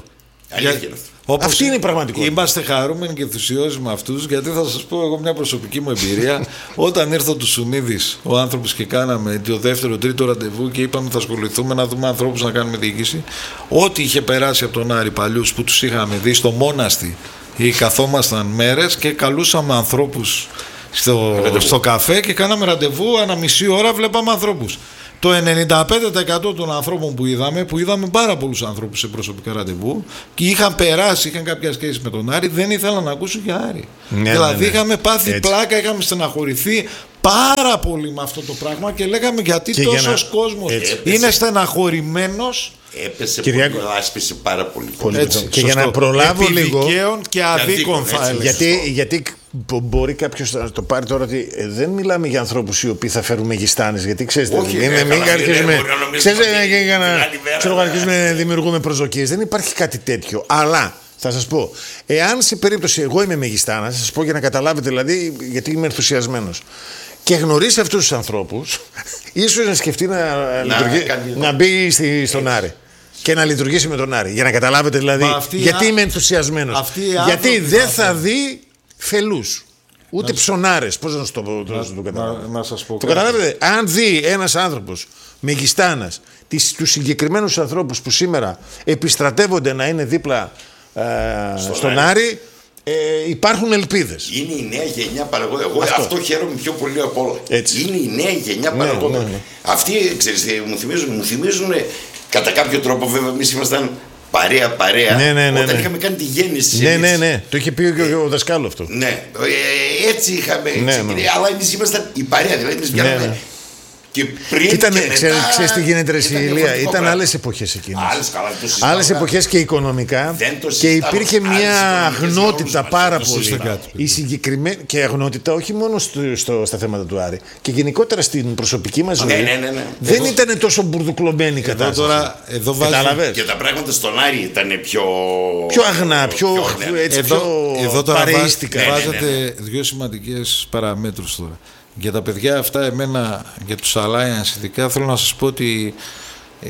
Για... Όπως αυτή είναι η πραγματικότητα. Είμαστε χαρούμενοι και ενθουσιώδεις με αυτούς, γιατί θα σας πω εγώ μια προσωπική μου εμπειρία. Όταν ήρθε ο Τουσουνίδης, ο άνθρωπος, και κάναμε το δεύτερο, τρίτο ραντεβού και είπαμε θα ασχοληθούμε να δούμε ανθρώπους να κάνουμε διοίκηση, ό,τι είχε περάσει από τον Άρη παλιούς που τους είχαμε δει στο Μόναστη ή καθόμασταν μέρες και καλούσαμε ανθρώπους στο, στο καφέ και κάναμε ραντεβού, ανά μισή ώρα βλέπαμε ανθρώπους. Το ενενήντα πέντε τοις εκατό των ανθρώπων που είδαμε, που είδαμε πάρα πολλούς ανθρώπους σε προσωπικά ραντεβού και είχαν περάσει, είχαν κάποια σχέση με τον Άρη, δεν ήθελαν να ακούσουν για Άρη. Ναι, δηλαδή ναι, ναι. είχαμε πάθει έτσι πλάκα, είχαμε στεναχωρηθεί πάρα πολύ με αυτό το πράγμα και λέγαμε γιατί και τόσος να... κόσμος έτσι. είναι στεναχωρημένος. Έπεσε Κυριάκο... πολύ, άσπισε πάρα πολύ. πολύ έτσι, και σωστό. Για να προλάβω λίγο. Και αδίκων θα έλεγα. Γιατί, γιατί μπορεί κάποιος να το πάρει τώρα ότι ε, δεν μιλάμε για ανθρώπους οι οποίοι θα φέρουν μεγιστάνες. Γιατί ξέρετε, όχι, είναι, μην αρχίζουμε. Ξέρετε, για να αρχίσουμε να δημιουργούμε προσδοκίες. Δεν υπάρχει κάτι τέτοιο. Αλλά θα σας πω, εάν σε περίπτωση εγώ είμαι μεγιστάνας, θα σας πω για να καταλάβετε δηλαδή, γιατί είμαι ενθουσιασμένος. Και γνωρίσει αυτούς τους ανθρώπους, ίσως να σκεφτεί να, να, να μπει στη, στον Άρη και να λειτουργήσει με τον Άρη. Για να καταλάβετε δηλαδή, γιατί α... είμαι ενθουσιασμένος. Γιατί δεν θα δει φελούς, ούτε να... ψωνάρες. Πώς να σου το, το, να, το καταλάβετε. Να, να σας πω το καταλάβετε. Αν δει ένας άνθρωπος μεγιστάνας τους συγκεκριμένους ανθρώπους που σήμερα επιστρατεύονται να είναι δίπλα ε, στον, στον Άρη, Άρη Ε, υπάρχουν ελπίδες. Είναι η νέα γενιά παραγωγή. Εγώ αυτό. αυτό χαίρομαι πιο πολύ από όλα. Έτσι. Είναι η νέα γενιά ναι, παραγωγή. Ναι, ναι. Αυτοί, ξέρεις, μου θυμίζουν, μου θυμίζουν κατά κάποιο τρόπο, βέβαια, εμείς ήμασταν παρέα, παρέα. Ναι, ναι, ναι, όταν ναι. είχαμε κάνει τη γέννηση. Ναι, ναι, ναι. Το είχε πει και ο, ο δασκάλο αυτό. Ναι. Ε, έτσι είχαμε. Ναι, έτσι, ναι. Αλλά εμείς ήμασταν η παρέα. Δηλαδή, εμείς βγαίναμε. Ναι, ναι. Και πριν Ήτανε, και ξέρεις, μετά, ξέρεις τι γίνεται ρε Ηλία, ήταν άλλες εποχές εκείνες. Άλλες, καλά, άλλες εποχές και οικονομικά και υπήρχε μια αγνότητα πάρα πολύ. Η συγκεκριμένη και αγνότητα όχι μόνο στο, στο, στα θέματα του Άρη και γενικότερα στην προσωπική μας ζωή. Ναι, ναι, ναι, ναι. Δεν εδώ, ήταν τόσο μπουρδουκλωμένη η κατάσταση. Εδώ τώρα, εδώ βάζει... Και τα πράγματα στον Άρη ήταν πιο... πιο αγνά, πιο, πιο, ναι. έτσι, εδώ, πιο εδώ τώρα παρεΐστικα. Βάζετε ναι, ναι, ναι. δύο σημαντικές παραμέτρους τώρα. Για τα παιδιά αυτά, εμένα, για τους Alliance ειδικά, θέλω να σας πω ότι ε,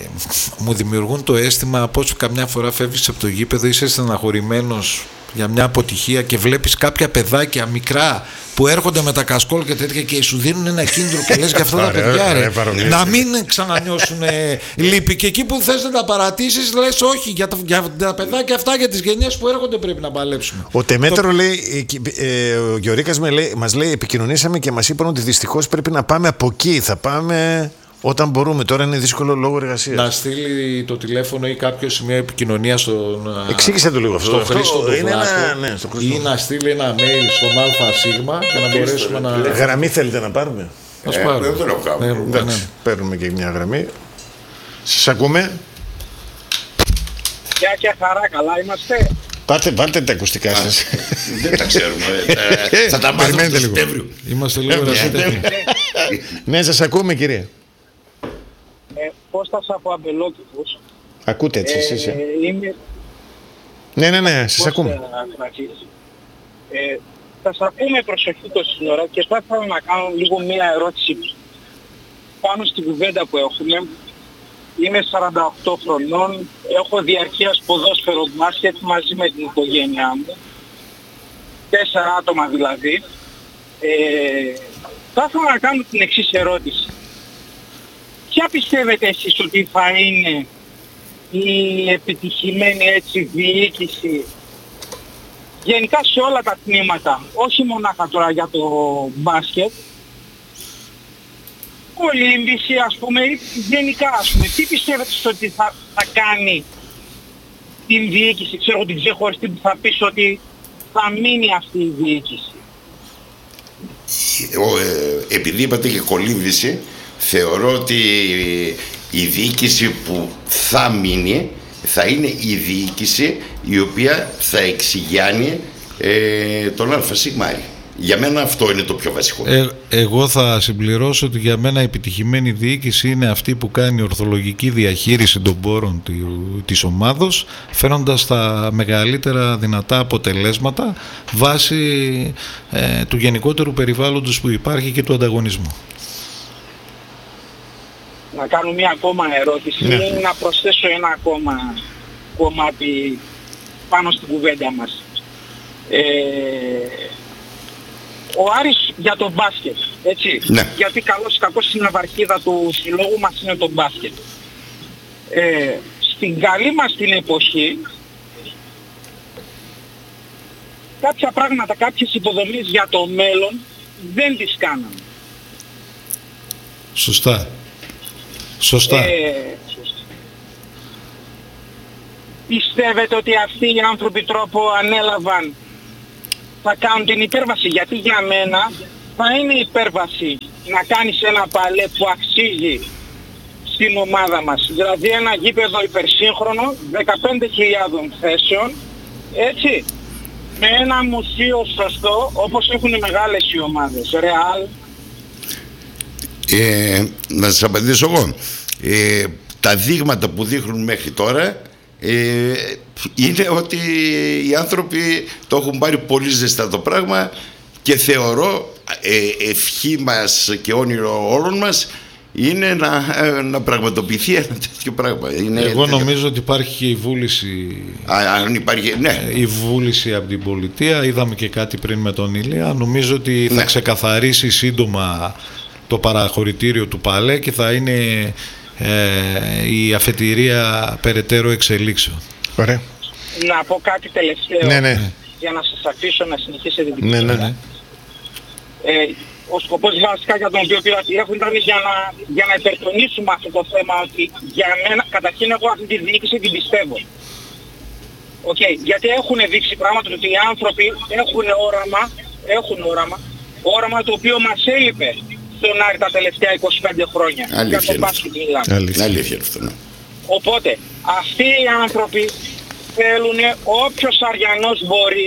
μου δημιουργούν το αίσθημα πως καμιά φορά φεύγεις από το γήπεδο, είσαι στεναχωρημένος για μια αποτυχία και βλέπεις κάποια παιδάκια μικρά που έρχονται με τα κασκόλ και τέτοια και σου δίνουν ένα κίνητρο και λες για αυτά τα παιδιά ρε, να μην ξανανιώσουν λύπη και εκεί που θες να τα παρατήσεις λες όχι, για τα, για τα παιδάκια αυτά, για τις γενιές που έρχονται πρέπει να παλέψουμε. Ο Τεμέτρο το... λέει, ε, ο Γιωρίκας με λέει, μας λέει επικοινωνήσαμε και μας είπαν ότι δυστυχώς πρέπει να πάμε από εκεί, θα πάμε... Όταν μπορούμε, τώρα είναι δύσκολο λόγω εργασίας. Να στείλει το τηλέφωνο ή κάποιο σημείο επικοινωνία στον. Εξήγησε το λίγο αυτό. Στον Χρήστο τον είναι Βλάκο, ένα, ναι, στο ή να στείλει ένα mail στον ΑΣ και να μπορέσουμε να. Γραμμή θέλετε να πάρουμε. Ας ε, πάρουμε. Δεν το ναι, ναι, ναι. Παίρνουμε και μια γραμμή. Σας ακούμε. Γεια και χαρά, καλά είμαστε. Πάρτε, πάρτε τα ακουστικά σας. Δεν τα ξέρουμε. Θα τα μάθουμε το Σεπτέμβριο. Είμαστε λίγο ρασίτεχνοι. Ναι, σας ακούμε κυρία. Ε, Κώστας από Αμπελόκηπους. Ακούτε έτσι ε, εσείς. Ε. Είμαι... Ναι, ναι, ναι, σας ακούμε. Ε, θα σας ακούμε προσοχή τόση ώρα και θα ήθελα να κάνω λίγο μία ερώτηση πάνω στην κουβέντα που έχουμε. Είμαι σαράντα οκτώ χρονών, έχω διαρκείας ποδόσφαιρο μπάσκετ μαζί με την οικογένειά μου. Τέσσερα άτομα δηλαδή. Ε, θα ήθελα να κάνω την εξής ερώτηση. Ποια πιστεύετε εσείς ότι θα είναι η επιτυχημένη έτσι διοίκηση γενικά σε όλα τα τμήματα, όχι μονάχα τώρα για το μπάσκετ, κολύμβηση ας πούμε, γενικά ας πούμε, τι πιστεύετε ότι θα, θα κάνει την διοίκηση, ξέρω την ξεχωριστή που θα πεις ότι θα μείνει αυτή η διοίκηση. Ε, επειδή είπατε και κολύμβηση, θεωρώ ότι η διοίκηση που θα μείνει θα είναι η διοίκηση η οποία θα εξηγιάνει ε, τον ΑΣ. Για μένα αυτό είναι το πιο βασικό. Ε, εγώ θα συμπληρώσω ότι για μένα η επιτυχημένη διοίκηση είναι αυτή που κάνει ορθολογική διαχείριση των πόρων της ομάδος, φέρνοντας τα μεγαλύτερα δυνατά αποτελέσματα βάσει ε, του γενικότερου περιβάλλοντος που υπάρχει και του ανταγωνισμού. Να κάνω μία ακόμα ερώτηση, ναι. Να προσθέσω ένα ακόμα κομμάτι πάνω στην κουβέντα μας. Ε, ο Άρης για το μπάσκετ, έτσι, ναι. γιατί καλώς ή κακώς στην αυαρχίδα του συλλόγου μας είναι το μπάσκετ. Ε, στην καλή μας την εποχή, κάποια πράγματα, κάποιες υποδομές για το μέλλον δεν τις κάναμε. Σωστά. Σωστά. Ε, πιστεύετε ότι αυτοί οι άνθρωποι τρόπο ανέλαβαν θα κάνουν την υπέρβαση? Γιατί για μένα θα είναι υπέρβαση να κάνεις ένα παλέ που αξίζει στην ομάδα μας. Δηλαδή ένα γήπεδο υπερσύγχρονο, δεκαπέντε χιλιάδες θέσεων, έτσι, με ένα μουσείο σωστό, όπως έχουν οι μεγάλες οι ομάδες, Ρεάλ. Ε, να σας απαντήσω εγώ. Ε, τα δείγματα που δείχνουν μέχρι τώρα ε, είναι ότι οι άνθρωποι το έχουν πάρει πολύ ζεστά το πράγμα και θεωρώ ε, ευχή μας και όνειρο όλων μας είναι να, να πραγματοποιηθεί ένα τέτοιο πράγμα. Είναι Εγώ τέτοιο... νομίζω ότι υπάρχει και η βούληση. Α, αν υπάρχει, ναι. Η βούληση από την πολιτεία. Είδαμε και κάτι πριν με τον Ηλία. Νομίζω ότι θα ναι. ξεκαθαρίσει σύντομα το παραχωρητήριο του ΠΑΛΕ και θα είναι ε, η αφετηρία περαιτέρω εξελίξεων. Ωραία. Να πω κάτι τελευταίο, ναι, ναι. για να σας αφήσω να συνεχίσετε την ναι, ναι, ναι. Ε, ο σκοπός βασικά για τον οποίο πήρα τηλέφωνο ήταν για να, για να υπερτονίσουμε αυτό το θέμα, ότι για μένα, καταρχήν εγώ αυτή τη διοίκηση την πιστεύω. Okay, γιατί έχουν δείξει πράγματα ότι οι άνθρωποι έχουν όραμα, έχουν όραμα, όραμα το οποίο μας έλειπε στον Άρη τα τελευταία είκοσι πέντε χρόνια. Αλήθεια, για το μπάσκετ μιλάμε. Αλήθεια. Αλήθεια αυτό, ναι. Οπότε, αυτοί οι άνθρωποι θέλουν όποιος Αριανός μπορεί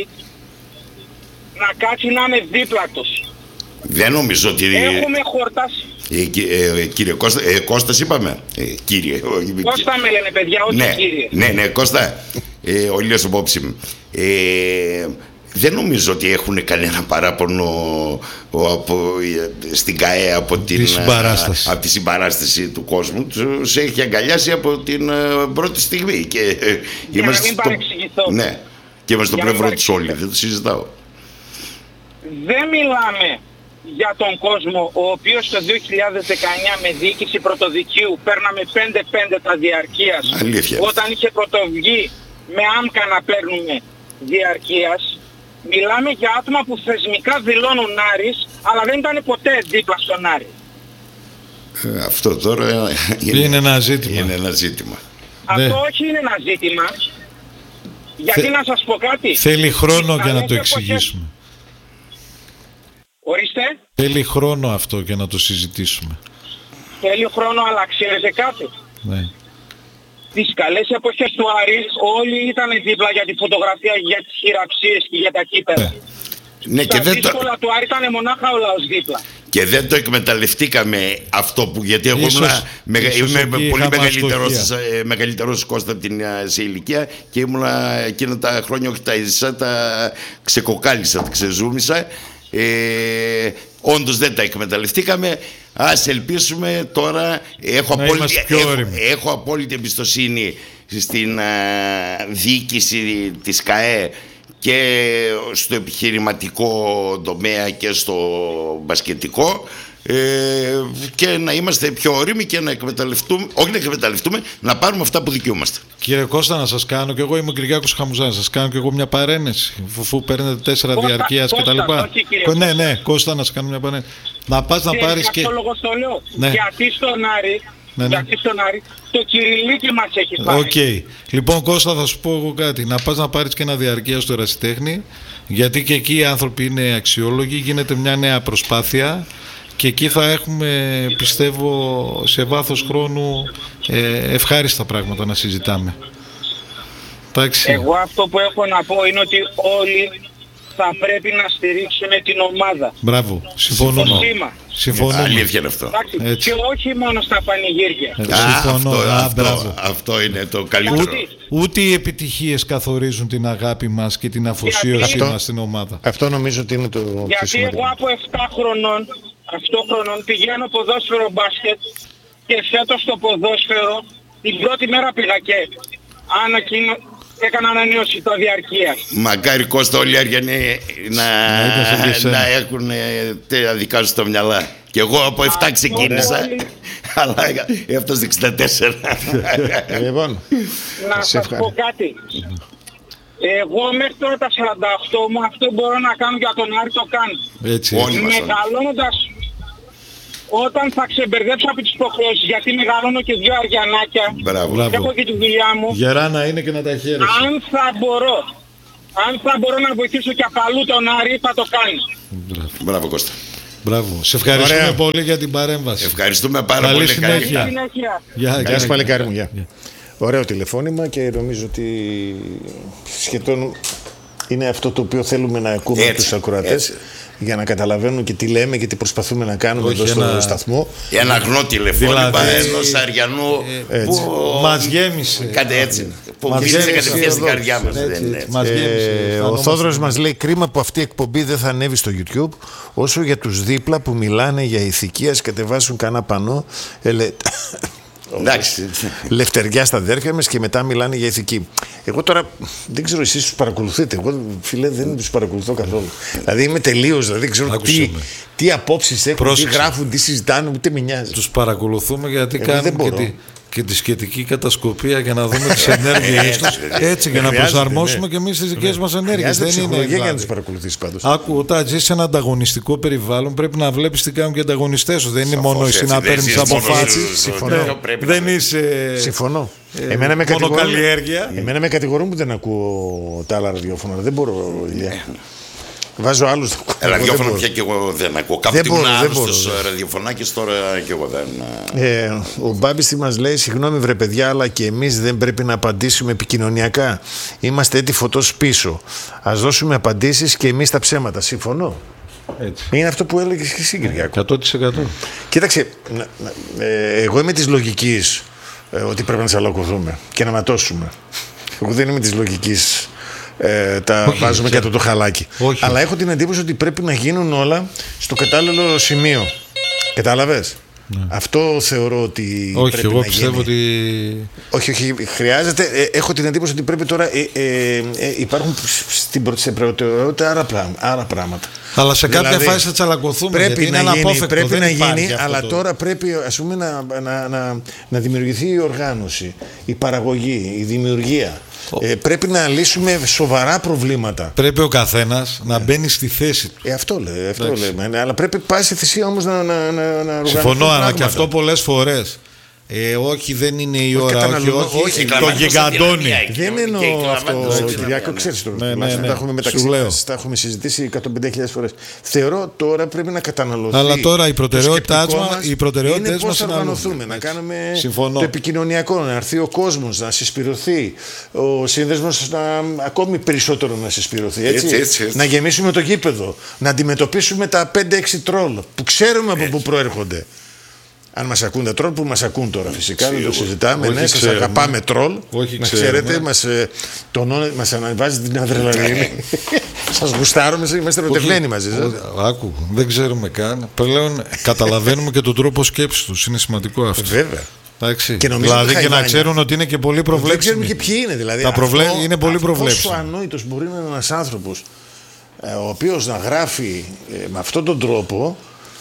να κάτσει να είναι δίπλα τους. Δεν νομίζω ότι... Έχουμε χορτάσει. Ε, ε, κύριε Κώστα, ε, Κώστας είπαμε. Ε, κύριε. Κώστα με λένε παιδιά, όχι ναι, κύριε. Ναι, ναι, Κώστα. Ε, ο Ηλίας υπόψη μου. Ε, δεν νομίζω ότι έχουν κανένα παράπονο από, στην ΚΑΕ από την συμπαράσταση. από τη συμπαράσταση του κόσμου. Τους έχει αγκαλιάσει από την πρώτη στιγμή. Και, ε, για είμαστε να μην παρεξηγηθώ. Ναι, και είμαστε στο πλευρό τους όλοι. Δεν το συζητάω. Δεν μιλάμε για τον κόσμο ο οποίος το δύο χιλιάδες δεκαεννιά με διοίκηση πρωτοδικείου παίρναμε πέντε πέντε τα διαρκείας. Αλήθεια. Όταν είχε πρωτοβγεί με άμκα να παίρνουμε διαρκείας. Μιλάμε για άτομα που θεσμικά δηλώνουν Άρης, αλλά δεν ήταν ποτέ δίπλα στον Άρη. Ε, αυτό τώρα είναι, είναι ένα ζήτημα. Είναι ένα ζήτημα. Αυτό ναι. όχι είναι ένα ζήτημα. Γιατί Θε... να σας πω κάτι. Θέλει χρόνο για να το εξηγήσουμε. Ορίστε. Θέλει χρόνο αυτό για να το συζητήσουμε. Θέλει χρόνο, αλλά ξέρετε κάτι. Ναι. Τις καλές εποχές του Άρη όλοι ήταν δίπλα για τη φωτογραφία, για τις χειραψίες και για τα κύπελα. Ναι, τα και δεν δύσκολα το... του Άρη ήταν μονάχα ο λαός δίπλα. Και δεν το εκμεταλλευτήκαμε αυτό που, γιατί εγώ ήμουν μεγα, είμαι πολύ μεγαλύτερος, μεγαλύτερος Κώστα από την σε ηλικία και ήμουν εκείνα τα χρόνια, όχι τα έζησα, τα ξεκοκάλισα, τα ξεζούμισα. Ε, όντως δεν τα εκμεταλλευτήκαμε. Ας ελπίσουμε τώρα. Έχω απόλυτη, έχω, έχω απόλυτη εμπιστοσύνη στην α, διοίκηση της ΚΑΕ και στο επιχειρηματικό τομέα και στο μπασκετικό, ε, και να είμαστε πιο όριμοι και να εκμεταλλευτούμε, όχι να εκμεταλλευτούμε, να πάρουμε αυτά που δικαιούμαστε. Κύριε Κώστα, να σας κάνω, και εγώ είμαι ο Κυριάκος Χαμουζάς, να σας κάνω και εγώ μια παρένεση, αφού παίρνετε τέσσερα Κώστα, διαρκείας Κώστα, κτλ. Ναι, ναι, Κώστα, να σας κάνω μια παρένεση. Να πας να πάρεις και... λόγο το λέω. Ναι. Γιατί στον Άρη, ναι, ναι. γιατί στον Άρη το κυριλίκι μας έχει πάρει. Οκ. Okay. Λοιπόν, Κώστα, θα σου πω εγώ κάτι. Να πας να πάρεις και ένα διαρκεία στο Ερασιτέχνη, γιατί και εκεί οι άνθρωποι είναι αξιόλογοι, γίνεται μια νέα προσπάθεια. Και εκεί θα έχουμε, πιστεύω, σε βάθος χρόνου ε, ευχάριστα πράγματα να συζητάμε. Εντάξει. Εγώ αυτό που έχω να πω είναι ότι όλοι θα πρέπει να στηρίξουν την ομάδα. Μπράβο, συμφωνούμε. Συμφωνούμε. Αλήθεια είναι αυτό. Εντάξει, και όχι μόνο στα πανηγύρια. Ε, συμφωνώ. Αυτό, Α, αυτό, αυτό είναι το καλύτερο. Ούτε, ούτε οι επιτυχίες καθορίζουν την αγάπη μας και την αφοσίωση μας στην ομάδα. Αυτό νομίζω ότι είναι το πιο Γιατί σημαντικό. εγώ από επτά χρονών, οκτώ χρονών πηγαίνω ποδόσφαιρο μπάσκετ και φέτος στο ποδόσφαιρο την πρώτη μέρα πήγα και ανακοινω... έκανα ανανέωση τα διαρκείας. Μακάρι Κώστα όλοι οι Αριανοί να, να, να έχουν τα δικά σου στα μυαλά. Και εγώ από επτά ξεκίνησα, αλλά έφτασε στο εξήντα τέσσερα. Λοιπόν, να σας πω κάτι. Εγώ μέχρι τώρα τα σαράντα οκτώ μου αυτό μπορώ να κάνω για τον Άρη, το κάνω. Έτσι. Μεγαλώνοντας, όταν θα ξεμπερδέψω από τις υποχρεώσεις, γιατί μεγαλώνω και δύο αριανάκια, και έχω και τη δουλειά μου. Γερά να είναι και να τα χαίρεσαι. Αν θα μπορώ, αν θα μπορώ να βοηθήσω και απαλού τον Άρη, θα το κάνω. Μπράβο, Μπράβο Κώστα. Μπράβο. Σε ευχαριστούμε Ωραία. πολύ για την παρέμβαση. Ευχαριστούμε πάρα Καλή πολύ. Συνέχεια. Καλή συνέχεια. Γεια, γεια σας παλικάρι μου. Γεια. Ωραίο τηλεφώνημα και νομίζω ότι σχεδόν είναι αυτό το οποίο θέλουμε να ακούμε από τους ακροατές, για να καταλαβαίνουν και τι λέμε και τι προσπαθούμε να κάνουμε Όχι, εδώ στο ένα... σταθμό. Ένα αγνό τηλεφώνημα δηλαδή... ενός Αριανού ε, που μας γέμισε. Κάτι έτσι. Που μίλησε κατευθείαν στην καρδιά μας. Έτσι, δεν έτσι. Μας γέμισε. Ε, ο Θόδωρος μας λέει κρίμα που αυτή η εκπομπή δεν θα ανέβει στο YouTube, όσο για τους δίπλα που μιλάνε για ηθική, ας κατεβάσουν κανένα πανό. Ελε... Εντάξει. Λευτεριά στα αδέρφια μας και μετά μιλάνε για ηθική. Εγώ τώρα δεν ξέρω, εσείς τους παρακολουθείτε. Εγώ, φίλε, δεν τους παρακολουθώ καθόλου. Δηλαδή είμαι τελείως, δηλαδή δεν ξέρω τι, τι απόψεις έχουν, Πρόσεξε. τι γράφουν, τι συζητάνε, ούτε με νοιάζει. Τους παρακολουθούμε γιατί Εγώ κάνουν και τη, και τη σχετική κατασκοπία για να δούμε τις ενέργειες τους. Έτσι, για να προσαρμόσουμε ναι. και εμείς τις δικές μας ενέργειες. Δεν είναι για να τους παρακολουθείς πάντως. Άκου, όταν ζεις σε ένα ανταγωνιστικό περιβάλλον, πρέπει να βλέπεις τι κάνουν και οι ανταγωνιστές σου. Δεν είναι μόνο εσύ να παίρνεις αποφάσεις. Συμφωνώ. Δεν είσαι. Συμφωνώ. Εμένα με, Εμένα με κατηγορούν που δεν ακούω τα άλλα ραδιόφωνα. Δεν μπορώ, Ηλία. Βάζω άλλους. Ραδιόφωνο πια και εγώ δεν ακούω. Κάποιοι ήμουν άλλους στους ραδιοφωνάκες, τώρα και εγώ δεν. Ε, ο Μπάμπης τι μας λέει, συγγνώμη βρε παιδιά, αλλά και εμείς δεν πρέπει να απαντήσουμε επικοινωνιακά. Είμαστε έτοι φωτός πίσω. Ας δώσουμε απαντήσεις και εμείς τα ψέματα. Συμφωνώ. Έτσι. Είναι αυτό που έλεγες και εσύ, Κυριάκο. εκατό τοις εκατό. Κοίταξε, ε, εγώ είμαι της λογικής ε, ότι πρέπει να τσαλακωθούμε και να ματώσουμε. Εγώ δεν είμαι της λογικής. Ε, τα όχι, βάζουμε κάτω το χαλάκι. Όχι. Αλλά έχω την εντύπωση ότι πρέπει να γίνουν όλα στο κατάλληλο σημείο. Κατάλαβες? Ναι. Αυτό θεωρώ ότι όχι, πρέπει εγώ να πιστεύω γίνει. Ότι... Όχι, όχι, χρειάζεται. Ε, έχω την εντύπωση ότι πρέπει τώρα. Ε, ε, ε, υπάρχουν στην προτεραιότητα άλλα, άλλα πράγματα. Αλλά σε κάποια δηλαδή, φάση θα τσαλακωθούμε. Πρέπει να γίνει, απόφευκτο, πρέπει να γίνει αλλά το... τώρα πρέπει ας πούμε, να, να, να, να δημιουργηθεί η οργάνωση, η παραγωγή, η δημιουργία. Ε, πρέπει να λύσουμε σοβαρά προβλήματα. Πρέπει ο καθένας να μπαίνει στη θέση του. Ε, αυτό λέει, αυτό λέμε. Αλλά πρέπει πάση θυσία όμως να, να, να, να συμφωνώ, αλλά και αυτό πολλές φορές. Ε, όχι, δεν είναι η ώρα. Όχι, όχι, όχι, το γιγαντώνει. Δεν εννοώ αυτό, Κυριάκο, ξέρεις το. Τα έχουμε μεταξύ μας, τα έχουμε συζητήσει εκατόν πενήντα χιλιάδες φορές. Θεωρώ τώρα πρέπει να καταναλωθεί. Αλλά τώρα οι προτεραιότητες είναι πώς θα οργανωθούμε, να κάνουμε το επικοινωνιακό, να έρθει ο κόσμος, να συσπηρωθεί, ο σύνδεσμος ακόμη περισσότερο να συσπηρωθεί. Να γεμίσουμε το γήπεδο, να αντιμετωπίσουμε τα πέντε έξι τρόλ που ξέρουμε από πού προέρχονται. Αν μας ακούν τα τρόλ, που μας ακούν τώρα φυσικά, δεν το συζητάμε. Ναι, σας αγαπάμε τρόλ. Όχι, να ξέρετε, μας, τον, μας αναβάζει την αδρεναλίνη. Σας γουστάρουμε, είμαστε ερωτευμένοι μαζί σας. Άκου, δεν ξέρουμε καν. Πλέον καταλαβαίνουμε και τον τρόπο σκέψης τους. Είναι σημαντικό αυτό. Βέβαια. Και δηλαδή και να ξέρουν ότι είναι και πολύ προβλέψιμοι. Δεν ξέρουμε και ποιοι είναι. Δηλαδή, τα προβλέ... αυτό, είναι πολύ προβλέψιμοι. Πόσο ανόητος μπορεί να είναι ένας άνθρωπος ο οποίος να γράφει με αυτόν τον τρόπο.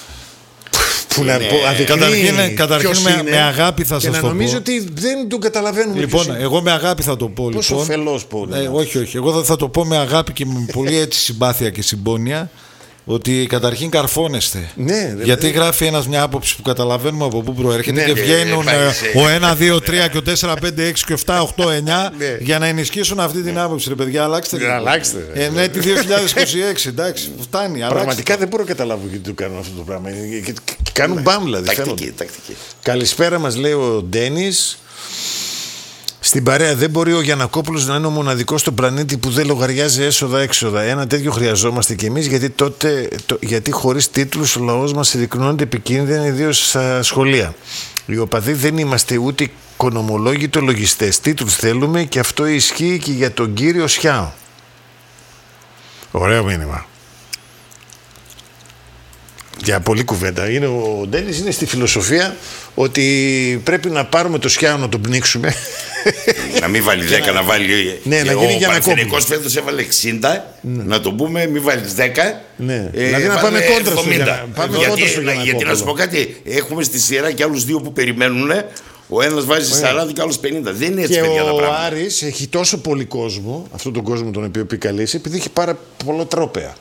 Που να πω, καταρχήν καταρχήν με, με αγάπη θα σας το πω. Και να νομίζω ότι δεν τον καταλαβαίνουμε. Λοιπόν, εγώ με αγάπη θα το πω. Πόσο λοιπόν. φελός πω. Ε, όχι, όχι. Εγώ θα, θα το πω με αγάπη και με πολύ έτσι συμπάθεια και συμπόνια. Ότι καταρχήν καρφώνεστε. Ναι, γιατί ναι. γράφει ένας μια άποψη που καταλαβαίνουμε από πού προέρχεται ναι, και βγαίνουν ναι, ο ένα, δύο, τρία και ο τέσσερα, πέντε, έξι και οφτά, οκτώ, εννιά ναι. για να ενισχύσουν αυτή την άποψη. Ρε παιδιά, αλλάξτε. Ναι, αλλάξτε. Ε, ναι, τη δύο χιλιάδες είκοσι έξι, εντάξει, φτάνει. Πραγματικά δεν μπορώ να καταλάβω γιατί το κάνουν αυτό το πράγμα. Και κάνουν μπαμ δηλαδή. Τακτική, τακτική. Καλησπέρα μας λέει ο Ντένις. Στην παρέα δεν μπορεί ο Γιαννακόπουλος να είναι ο μοναδικός στον πλανήτη που δεν λογαριάζει έσοδα-έξοδα. Ένα τέτοιο χρειαζόμαστε κι εμείς, γιατί, τότε, το, γιατί χωρίς τίτλους ο λαός μας συρρυκνώνεται επικίνδυνα, ιδίως στα σχολεία. Οι οπαδοί δεν είμαστε ούτε οικονομολόγοι, ούτε λογιστές. Τίτλους θέλουμε και αυτό ισχύει και για τον κύριο Σιάο. Ωραίο μήνυμα. Για πολλή κουβέντα. Είναι ο Ντένις είναι στη φιλοσοφία ότι πρέπει να πάρουμε το Σιάο να τον πνίξουμε Να μην βάλει δέκα, να βάλει. Ναι, να γίνει ο για να Παναθηναϊκός φέτος έβαλε εξήντα, ναι. Να το πούμε, μην βάλει δέκα. Ναι. Ε, δηλαδή να πάμε κόντρα στο Γιαννακόπουλο. Γιατί να σου πω κάτι, έχουμε στη σειρά και άλλους δύο που περιμένουν. Ο ένας βάζει σαράντα και ο άλλος πενήντα. Δεν είναι έτσι, και παιδιά, ο τα πράγματα. Και ο Άρης έχει τόσο πολύ κόσμο, αυτόν τον κόσμο τον οποίο επικαλείσει, επειδή έχει πάρα πολλά τρόπαια.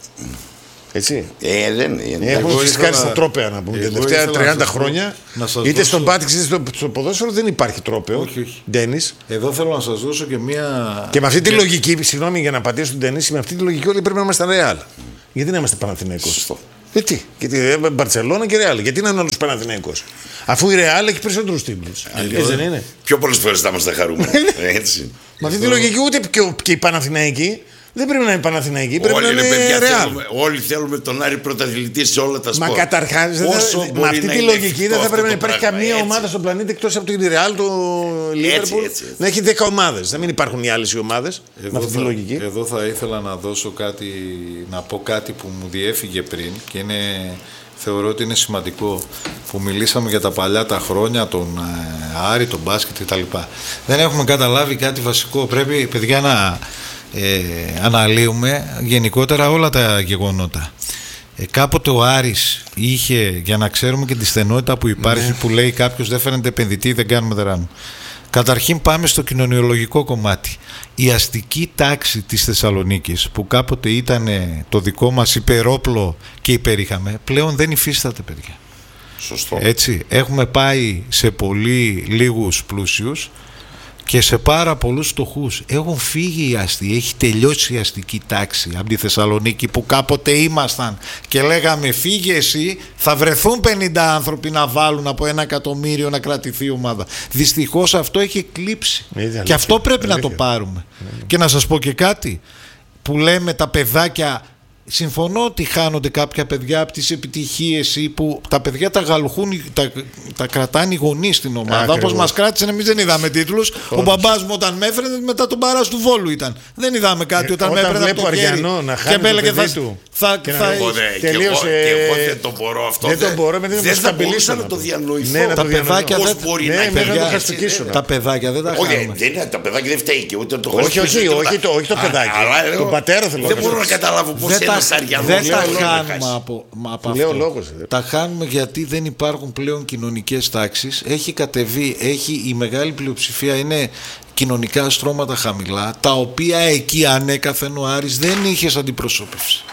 Έτσι. Ε, δεν είναι. Έχουμε φυσικά στα τρόπαια να πούμε. Τα τελευταία τριάντα χρόνια, είτε δώσω... στον μπάσκετ είτε στο, στο ποδόσφαιρο δεν υπάρχει τρόπαιο. Όχι, όχι. Ντένις. Εδώ θέλω να σας δώσω και μία. Και με αυτή τη λογική, συγγνώμη για να απαντήσω στον Ντένις, με αυτή τη λογική όλοι πρέπει να είμαστε Ρεάλ. Γιατί να είμαστε Παναθηναϊκός. Σωστό. Γιατί, γιατί Μπαρτσελόνα και Ρεάλ. Γιατί να είναι όλους Παναθηναϊκός. Αφού η Ρεάλ έχει περισσότερους τίτλους. Έτσι δεν είναι. Πιο πολλές φορές θα είμαστε χαρούμενοι. Έτσι. Με αυτή τη λογική ούτε και οι Παναθηναϊκοί. Δεν πρέπει να είναι Παναθηναϊκή, πρέπει όλοι να είναι Ρεάλ. Όλοι θέλουμε τον Άρη πρωταθλητή σε όλα τα σπορ. Μα καταρχάς, με αυτή τη λογική δεν θα πρέπει να υπάρχει καμία έτσι. ομάδα στον πλανήτη εκτός από την Ρεάλ, το Λίβερπουλ. Να έχει δέκα ομάδες. Να μην υπάρχουν οι άλλες οι ομάδες. Με αυτή θα, τη λογική. Εδώ θα ήθελα να δώσω κάτι, να πω κάτι που μου διέφυγε πριν και είναι, θεωρώ ότι είναι σημαντικό. Που μιλήσαμε για τα παλιά τα χρόνια, τον Άρη, τον μπάσκετ κτλ. Δεν έχουμε καταλάβει κάτι βασικό. Πρέπει, παιδιά, να. Ε, αναλύουμε γενικότερα όλα τα γεγονότα. Ε, κάποτε ο Άρης είχε, για να ξέρουμε και τη στενότητα που υπάρχει, ναι. που λέει κάποιος δεν φαίνεται επενδυτή, δεν κάνουμε δράνο. Καταρχήν πάμε στο κοινωνιολογικό κομμάτι. Η αστική τάξη της Θεσσαλονίκης, που κάποτε ήταν το δικό μας υπερόπλο και υπερήχαμε, πλέον δεν υφίσταται, παιδιά. Σωστό. Έτσι, έχουμε πάει σε πολύ λίγους πλούσιους και σε πάρα πολλούς φτωχούς. Έχουν φύγει οι αστεί, έχει τελειώσει η αστική τάξη από τη Θεσσαλονίκη που κάποτε ήμασταν και λέγαμε φύγε εσύ, θα βρεθούν πενήντα άνθρωποι να βάλουν από ένα εκατομμύριο να κρατηθεί η ομάδα. Δυστυχώς αυτό έχει εκλείψει αλήθεια, και αυτό πρέπει αλήθεια. να το πάρουμε. Mm. Και να σας πω και κάτι που λέμε τα παιδάκια. Συμφωνώ ότι χάνονται κάποια παιδιά από τις επιτυχίες ή που τα παιδιά τα γαλουχούν, τα, τα κρατάνε οι γονείς στην ομάδα. Όπως μας κράτησαν, εμείς δεν είδαμε τίτλους. Ο μπαμπάς μου όταν με έφερε μετά τον Παράς του Βόλου ήταν. Δεν είδαμε κάτι ε, όταν, όταν με έφερε από το χέρι. Να και με έλεγε θα, θα, και θα, εγώ, δε, τελείωσε, και, εγώ, και εγώ δεν το μπορώ αυτό. Δεν το μπορώ, δεν θα μπορούσα να το διανοηθώ. Ναι, τα παιδάκια δεν μπορεί να είναι. Τα παιδάκια δεν τα χάνουμε. Τα παιδάκια δεν φταίει και ούτε το χωρίς. Όχι το παιδάκι. Τον πατέρα θέλω. Δεν μπορώ να καταλάβω πώς ένας αριανός. Τα χάνουμε από, από αυτό. Λόγος, τα χάνουμε γιατί δεν υπάρχουν πλέον κοινωνικές τάξεις. Έχει κατεβεί, έχει, η μεγάλη πλειοψηφία είναι κοινωνικά στρώματα χαμηλά, τα οποία εκεί ανέκαθεν ο Άρης δεν είχε αντιπροσώπευση.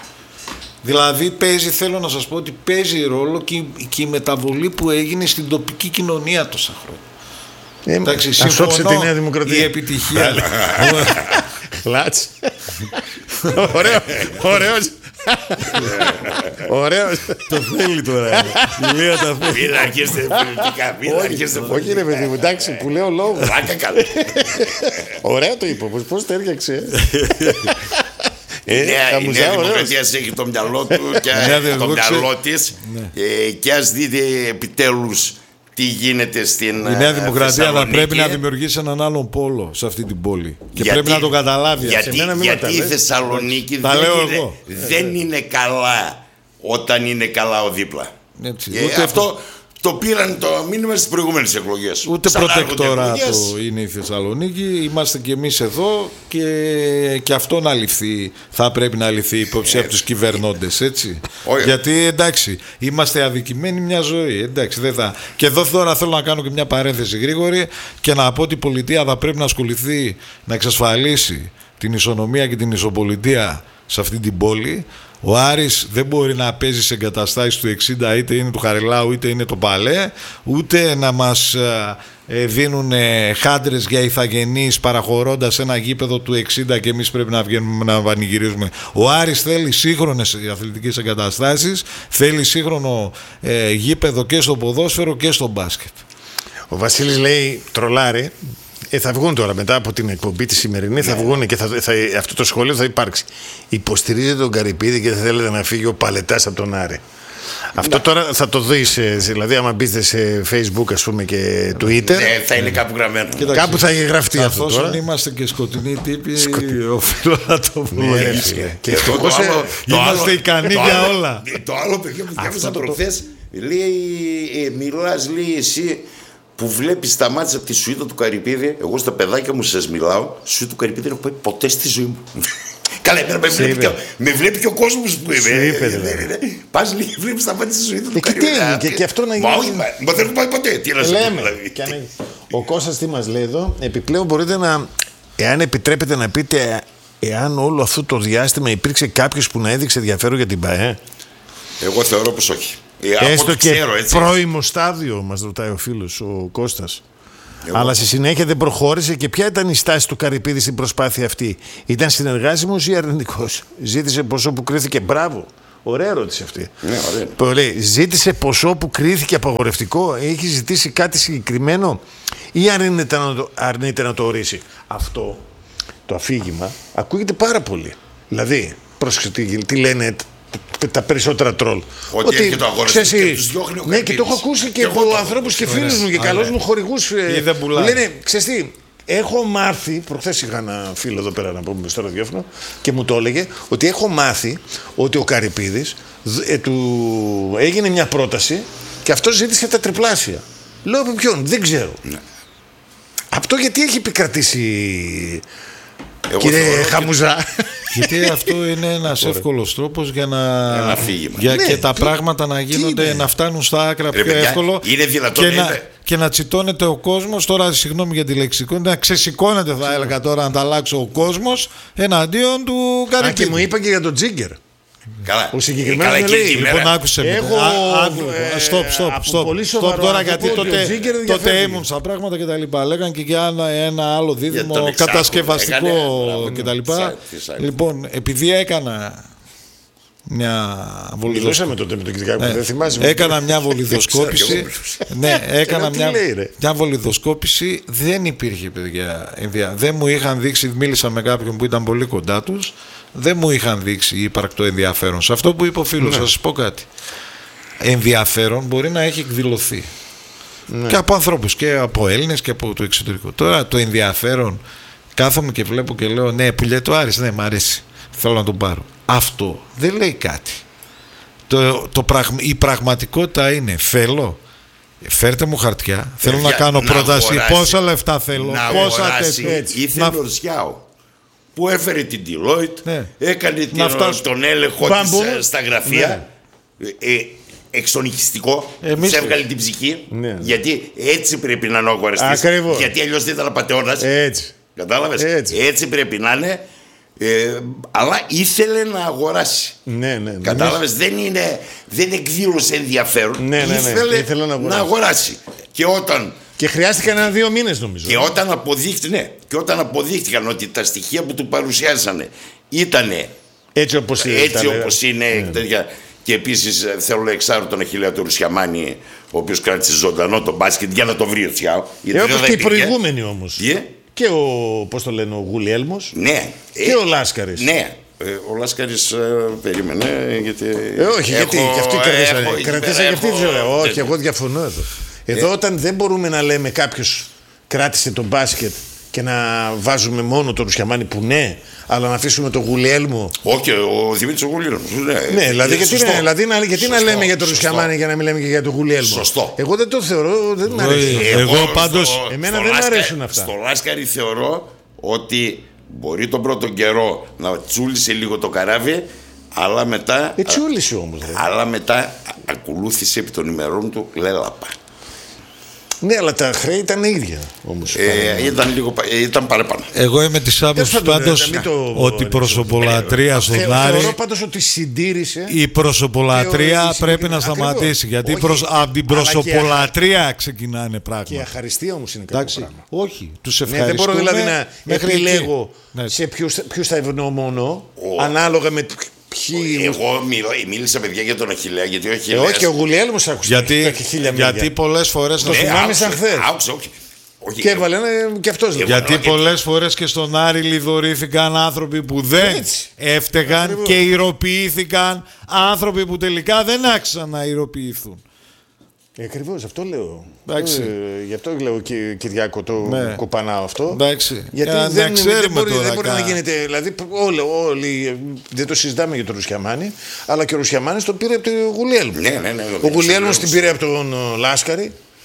Δηλαδή παίζει, θέλω να σας πω ότι παίζει ρόλο και, και η μεταβολή που έγινε στην τοπική κοινωνία τόσα χρόνια. Ε, Εντάξει, συμφωνώ, τη Νέα Δημοκρατία. Η επιτυχία. Λάτς. Ωραίο, ωραίος. Ωραίος. Το θέλει τώρα. Μην αρχίσετε πολιτικά. Όχι ρε παιδί μου, εντάξει που λέω λόγο. Ωραία το είπε, πώς το έριξε. Η Νέα Δημοκρατία έχει το μυαλό του και το μυαλό της και ας δείτε επιτέλους τι γίνεται στην η Νέα Δημοκρατία θα πρέπει να δημιουργήσει έναν άλλον πόλο σε αυτή την πόλη. Και γιατί, πρέπει να το καταλάβει. Γιατί, γιατί η Θεσσαλονίκη δεν, είναι, δεν είναι καλά όταν είναι καλά ο δίπλα. Έτσι, και ούτε αυτό το πήραν το μήνυμα στις προηγούμενες εκλογές. Ούτε προτεκτοράτο είναι η Θεσσαλονίκη. Είμαστε κι εμείς εδώ και, και αυτό να ληφθεί. Θα πρέπει να ληφθεί υπόψη από τους κυβερνώντες, έτσι. Oh, yeah. Γιατί εντάξει, είμαστε αδικημένοι μια ζωή. Εντάξει, δεν θα... Και εδώ τώρα θέλω να κάνω και μια παρένθεση γρήγορη και να πω ότι η πολιτεία θα πρέπει να ασχοληθεί να εξασφαλίσει την ισονομία και την ισοπολιτεία σε αυτή την πόλη. Ο Άρης δεν μπορεί να παίζει σε εγκαταστάσεις του εξήντα, είτε είναι του Χαριλάου είτε είναι το Παλέ, ούτε να μας ε, δίνουν ε, χάντρες για ηθαγενείς παραχωρώντας ένα γήπεδο του εξήντα και εμείς πρέπει να βγαίνουμε να πανηγυρίζουμε. Ο Άρης θέλει σύγχρονες αθλητικές εγκαταστάσεις, θέλει σύγχρονο ε, γήπεδο και στο ποδόσφαιρο και στο μπάσκετ. Ο Βασίλης λέει τρολάρι. Ε, θα βγουν τώρα μετά από την εκπομπή τη σημερινή, θα βγουν και θα, θα, αυτό το σχόλιο θα υπάρξει. Υποστηρίζετε τον Καρυπίδη και δεν θέλετε να φύγει ο Παλετάς από τον Άρη. Αυτό τώρα θα το δεις, δηλαδή άμα μπείτε σε Facebook ας πούμε και Twitter. Ναι, θα είναι κάπου γραμμένο. Κοίταξε, κάπου θα έχει γραφτεί αυτό τώρα. Αφόσον είμαστε και σκοτεινοί τύποι, οφείλω να το πω. Και είμαστε ικανοί για όλα. Το άλλο παιδί που διάβασα προχθές, λέει, μιλάς, λέει εσύ, που βλέπεις τα μάτια από τη σουίτα του Καρυπίδη. Εγώ στα παιδάκια μου σας μιλάω, στη σουίτα του Καρυπίδη δεν έχω πάει ποτέ στη ζωή μου. Καλά, εμένα με βλέπει, και, με βλέπει και ο κόσμος που είναι. Πας λίγη, βλέπεις τα μάτια στη σουίτα του Καρυπίδη. Και, και αυτό να γίνει. Μα όχι, μα δεν έχω πάει ποτέ. Τι να σου πω. Ο Κώστας τι μας λέει εδώ, επιπλέον μπορείτε να, εάν επιτρέπετε να πείτε, εάν όλο αυτό το διάστημα υπήρξε κάποιος που να έδειξε ενδιαφέρον για την ΠΑΕ. Εγώ θεωρώ πως όχι. Έστω και ξέρω, πρώιμο στάδιο, μας ρωτάει ο φίλος ο Κώστας. Εγώ. Αλλά στη συνέχεια δεν προχώρησε. Και ποια ήταν η στάση του Καρυπίδη στην προσπάθεια αυτή? Ήταν συνεργάσιμος ή αρνητικός? Ζήτησε ποσό που κρίθηκε? Μπράβο. Ωραία ερώτηση αυτή. Ναι, ωραία. Πολύ. Ζήτησε ποσό που κρίθηκε απαγορευτικό? Έχει ζητήσει κάτι συγκεκριμένο ή αρνείται να το, αρνείται να το ορίσει? Αυτό το αφήγημα ακούγεται πάρα πολύ. Δηλαδή, πρόσεξε τι, τι λένε τα περισσότερα τρόλ. Ότι, ότι έρχεται ο αγοραστής και τους διώχνει ο Ναι, και το έχω ακούσει και, και από ανθρώπους και φίλους μου και καλούς μου χορηγούς. Μου λένε, ξέρεις τι, έχω μάθει, προχθές είχα ένα φίλο εδώ πέρα να πούμε στο ραδιόφωνο και μου το έλεγε, ότι έχω μάθει ότι ο Καρυπίδης ε, του έγινε μια πρόταση και αυτός ζήτησε τα τριπλάσια. Λέω από ποιον, δεν ξέρω. Ναι. Αυτό γιατί έχει επικρατήσει... Εγώ κύριε Χαμουζά. Γιατί αυτό είναι ένας εύκολος τρόπος για να. Ένα αφήγημα. Για ναι, και τα τι, πράγματα να γίνονται, να φτάνουν στα άκρα πιο εύκολο. Είναι δυνατόν και, να, και να τσιτώνεται ο κόσμος. Τώρα, συγγνώμη για τη λεξικότητα, να ξεσηκώνεται, θα έλεγα τώρα, να τα αλλάξω ο κόσμος εναντίον του Καρυπίδη. Α, και μου είπα και για τον Τζίγκερ. Καλά. Ο συγκεκριμένος ε, με λέει. Λοιπόν, άκουσε με. Έχω. Στοπ, στοπ, στοπ. Τώρα γιατί τότε, τότε ήμουν στα πράγματα και τα λοιπά. Λέγαν και για ένα, ένα άλλο δίδυμο κατασκευαστικό και τα λοιπά. Λοιπόν, επειδή έκανα μια βολιδοσκόπηση. Μιλούσαμε τότε με τον Κυριάκο, δεν θυμάσαι. Έκανα μια βολιδοσκόπηση. Ναι, έκανα μια, μια βολιδοσκόπηση. Δεν υπήρχε, παιδιά, ενδια... δεν μου είχαν δείξει, μίλησα με κάποιον που ήταν πολύ κοντά τους. Δεν μου είχαν δείξει υπαρκτό ενδιαφέρον. Σε αυτό που είπε ο φίλος, θα σας πω κάτι. Ενδιαφέρον μπορεί να έχει εκδηλωθεί. Ναι. Και από ανθρώπους και από Έλληνες και από το εξωτερικό. Τώρα το ενδιαφέρον, κάθομαι και βλέπω και λέω, ναι, πουλιέ το Άρης, ναι, μ' αρέσει. Θέλω να τον πάρω. Αυτό δεν λέει κάτι. Το, το πραγ, η πραγματικότητα είναι, θέλω, φέρτε μου χαρτιά, θέλω Παιδιά, να κάνω να πρόταση, αγοράσει, πόσα λεφτά θέλω, να πόσα τέτοια. Ήθελε ο Ριάου που έφερε την Deloitte, ναι. έκανε την, τον έλεγχο της στα γραφεία, ναι. ε, εξονυχιστικό, της έβγαλε την ψυχή, ναι. γιατί έτσι πρέπει να είναι ο αγοραστής, γιατί αλλιώς δεν ήταν απατεώνας. Έτσι. Κατάλαβες, έτσι. έτσι πρέπει να είναι. Ε, αλλά ήθελε να αγοράσει. Ναι, ναι, ναι. Κατάλαβες, δεν, είναι, δεν εκδήλωσε ενδιαφέρον. Ναι, ναι, ναι. Ήθελε, ήθελε να αγοράσει. να αγοράσει. Και όταν. Και χρειάστηκαν ένα δύο μήνες νομίζω. Και όταν, αποδείχτηκαν, ναι, και όταν αποδείχτηκαν ότι τα στοιχεία που του παρουσιάσανε ήταν έτσι όπως είναι. Έτσι όπως είναι ναι. τέτοια, και επίσης θέλω να εξάρω τον Αχιλλέα του Ρουσιαμάνη, ο οποίος κράτησε ζωντανό τον μπάσκετ για να το βρει ο Τσιάο. Ε, όπως και οι προηγούμενοι όμως. Yeah. Και ο, πώς το λένε, ο Γουλιέλμος. Ναι. Και ε, ο Λάσκαρης. Ναι. Ε, ο Λάσκαρης ε, περίμενε γιατί... Ε, όχι, έχω, γιατί και αυτοί κρατήσανε. Κρατήσανε και αυτοί τη ζωή. Όχι, εγώ διαφωνώ εδώ. Εδώ ε. όταν δεν μπορούμε να λέμε κάποιος κράτησε τον μπάσκετ και να βάζουμε μόνο τον Ρουσιαμάνη που ναι, αλλά να αφήσουμε τον Γουλιέλμο. Όχι, ο Δημήτρης ο Γουλιέλμος. Ναι, ναι, δηλαδή γιατί, ναι, δηλαδή να, γιατί σωστό, να λέμε για τον Ρουσιαμάνη και να μην λέμε και για τον Γουλιέλμο. Σωστό. Εγώ δεν το θεωρώ, δεν μου αρέσει. Εγώ, εγώ πάντως. Στο, εμένα στο δεν μου αρέσουν αυτά. Στο Λάσκαρη θεωρώ ότι μπορεί τον πρώτο καιρό να τσούλησε λίγο το καράβι, αλλά μετά. Ε, τσούλησε όμως. Αλλά μετά ακολούθησε επί των ημερών του λέλαπα. Ναι, αλλά τα χρέη ήταν ίδια όμως. Ε, ήταν, λίγο, ήταν παραπάνω. Εγώ είμαι της άποψης πάντως ότι η προσωπολατρία στον Άρη. Θεωρώ πάντως ότι συντήρησε. Η προσωπολατρία πρέπει να σταματήσει. Γιατί από την προσωπολατρία ξεκινάνε πράγματα. Και η αχαριστία όμως είναι κάτι πράγμα. Όχι, τους ευχαριστούμε. Δεν μπορώ δηλαδή να επιλέγω σε ποιους θα ευνοώ ανάλογα με. Ποιοι... Εγώ μιλώ, μίλησα παιδιά για τον Αχιλλέα, γιατί ο Αχιλλέας... Ε, όχι, ο Γουλιέλμος άκουσε. Γιατί, γιατί πολλές φορές... Το θυμάμαι σαν χθες. Άκουσα, όχι. όχι. Και έβαλε ένα και αυτός. Γιατί εγώ, πολλές φορές και στον Άρη λιδωρήθηκαν άνθρωποι που δεν έτσι. έφταιγαν Ακριβώς. και ηρωποιήθηκαν άνθρωποι που τελικά δεν άξισαν να ηρωποιηθούν. Ε, ακριβώς, αυτό λέω. Ε, γι' αυτό λέω και Κυριάκο το ναι. κοπανάω αυτό. Εντάξει. Γιατί ε, δεν, δεν μπορεί, τώρα δεν μπορεί να γίνεται. Δηλαδή, όλοι, όλοι, δεν το συζητάμε για τον Ρουσιαμάνη, αλλά και ο Ρουσιαμάνης τον πήρε από τον Γουλιέλμο. Ναι, ναι, ναι, ο Γουλιέλμος την πήρε από τον Λάσκαρη.